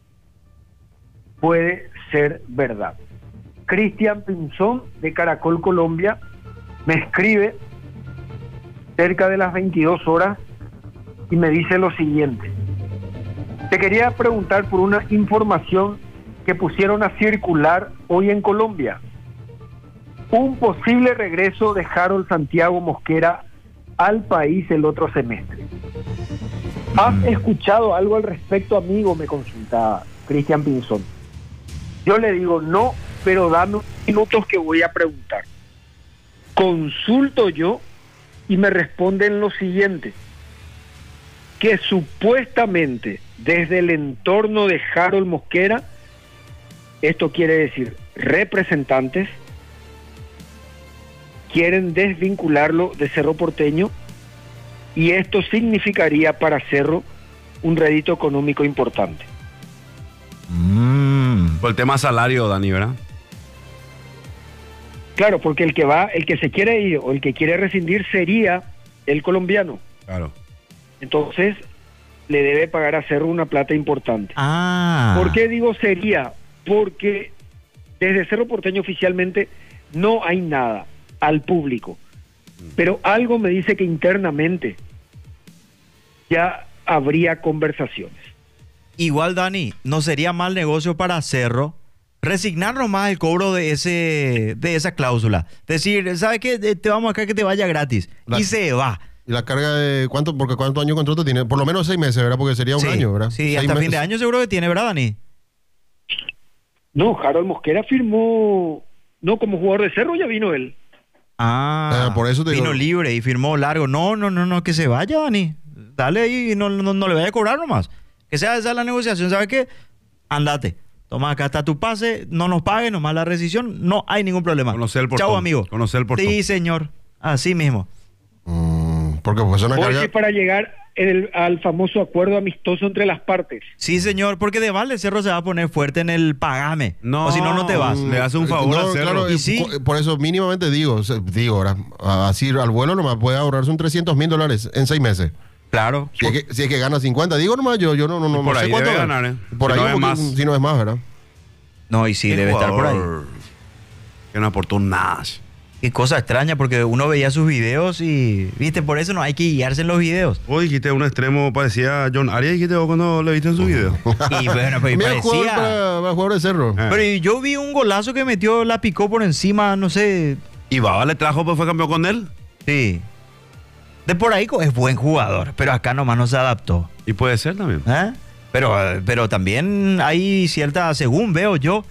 puede ser verdad. Cristian Pinzón de Caracol Colombia me escribe cerca de las 22 horas y me dice lo siguiente: te quería preguntar por una información que pusieron a circular hoy en Colombia, un posible regreso de Harold Santiago Mosquera al país el otro semestre. ¿Has escuchado algo al respecto, amigo?, me consulta Cristian Pinzón. Yo le digo no, pero dame unos minutos que voy a preguntar. Consulto yo y me responden lo siguiente: que supuestamente desde el entorno de Harold Mosquera, esto quiere decir representantes, quieren desvincularlo de Cerro Porteño, y esto significaría para Cerro un rédito económico importante. Por el tema salario, Dani, ¿verdad? Claro, porque el que se quiere ir o el que quiere rescindir sería el colombiano. Claro. Entonces, le debe pagar a Cerro una plata importante. ¿Por qué digo sería? Porque desde Cerro Porteño oficialmente no hay nada al público. Pero algo me dice que internamente ya habría conversaciones. Igual, Dani, no sería mal negocio para Cerro resignar nomás el cobro de esa cláusula. Decir, ¿sabes qué? Te vamos acá que te vaya gratis. Y se va. ¿Y la carga de cuánto? Porque ¿cuántos años de contrato tiene? Por lo menos 6 meses, ¿verdad? Porque sería un año, ¿verdad? Sí, hasta fin de año seguro que tiene, ¿verdad, Dani? No, Harold Mosquera firmó, no como jugador de Cerro, ya vino él. Por eso te vino digo. libre y firmó largo. No, que se vaya, Dani. Dale ahí y no le vaya a cobrar nomás. Que sea esa la negociación, ¿sabes qué? Andate. Toma, acá está tu pase, no nos pagues, nomás la rescisión, no hay ningún problema. Conocer el portón. Chau, amigo. Conocer el portón. Sí, señor. Así mismo. Porque pues una carga... para llegar al famoso acuerdo amistoso entre las partes. Sí, señor, porque de Valde Cerro se va a poner fuerte en el pagame. No, o si no, no te vas. Le hace un favor a Cerro. Claro, ¿Y sí? Por eso mínimamente digo ahora, así al vuelo nomás puede ahorrarse un $300,000 en 6 meses. Claro. Si es que gana 50, digo nomás, yo no por sé ahí cuánto debe ganar, Por si ahí, no es más. Si no es más, ¿verdad? No, y sí, debe estar por ahí. Que no aportó nada. Qué cosa extraña, porque uno veía sus videos y, viste, por eso no hay que guiarse en los videos. Vos dijiste un extremo, parecía a John Arias, dijiste vos cuando le viste en su video. Y bueno, pues parecía... Para jugador de Cerro. Pero yo vi un golazo que metió, la picó por encima, no sé... ¿Y Baba le trajo, pues fue campeón con él? Sí. De por ahí es buen jugador, pero acá nomás no se adaptó. Y puede ser también. Pero también hay cierta, según veo yo,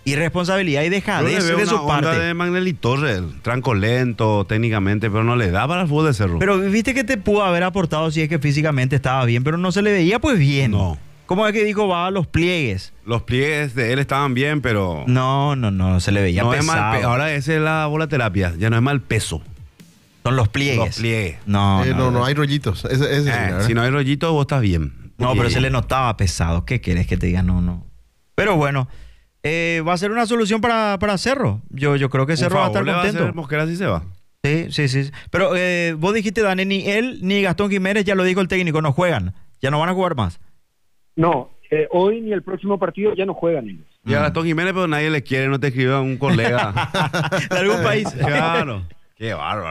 Irresponsabilidad y dejadez de su parte. De Magnelli Torres, tranco lento técnicamente, pero no le da para el fútbol de Cerro. Pero viste que te pudo haber aportado si es que físicamente estaba bien, pero no se le veía pues bien. No. ¿Cómo es que dijo va a los pliegues? Los pliegues de él estaban bien, pero... No, se le veía no pesado. Es mal ahora esa es la volaterapia, ya no es mal peso. Son los pliegues. Los pliegues. No hay rollitos. Si no hay rollitos, vos estás bien. No, pero se le notaba pesado. ¿Qué querés que te diga? No. Pero bueno, va a ser una solución para Cerro. Yo creo que Cerro va a estar contento. Mosquera sí se va. Sí. Pero vos dijiste, Dani, ni él ni Gastón Jiménez, ya lo dijo el técnico, no juegan. Ya no van a jugar más. No, hoy ni el próximo partido ya no juegan ellos. Y a Gastón Jiménez, pero nadie le quiere, no te escribe a un colega. De algún país. Claro. Qué bárbaro.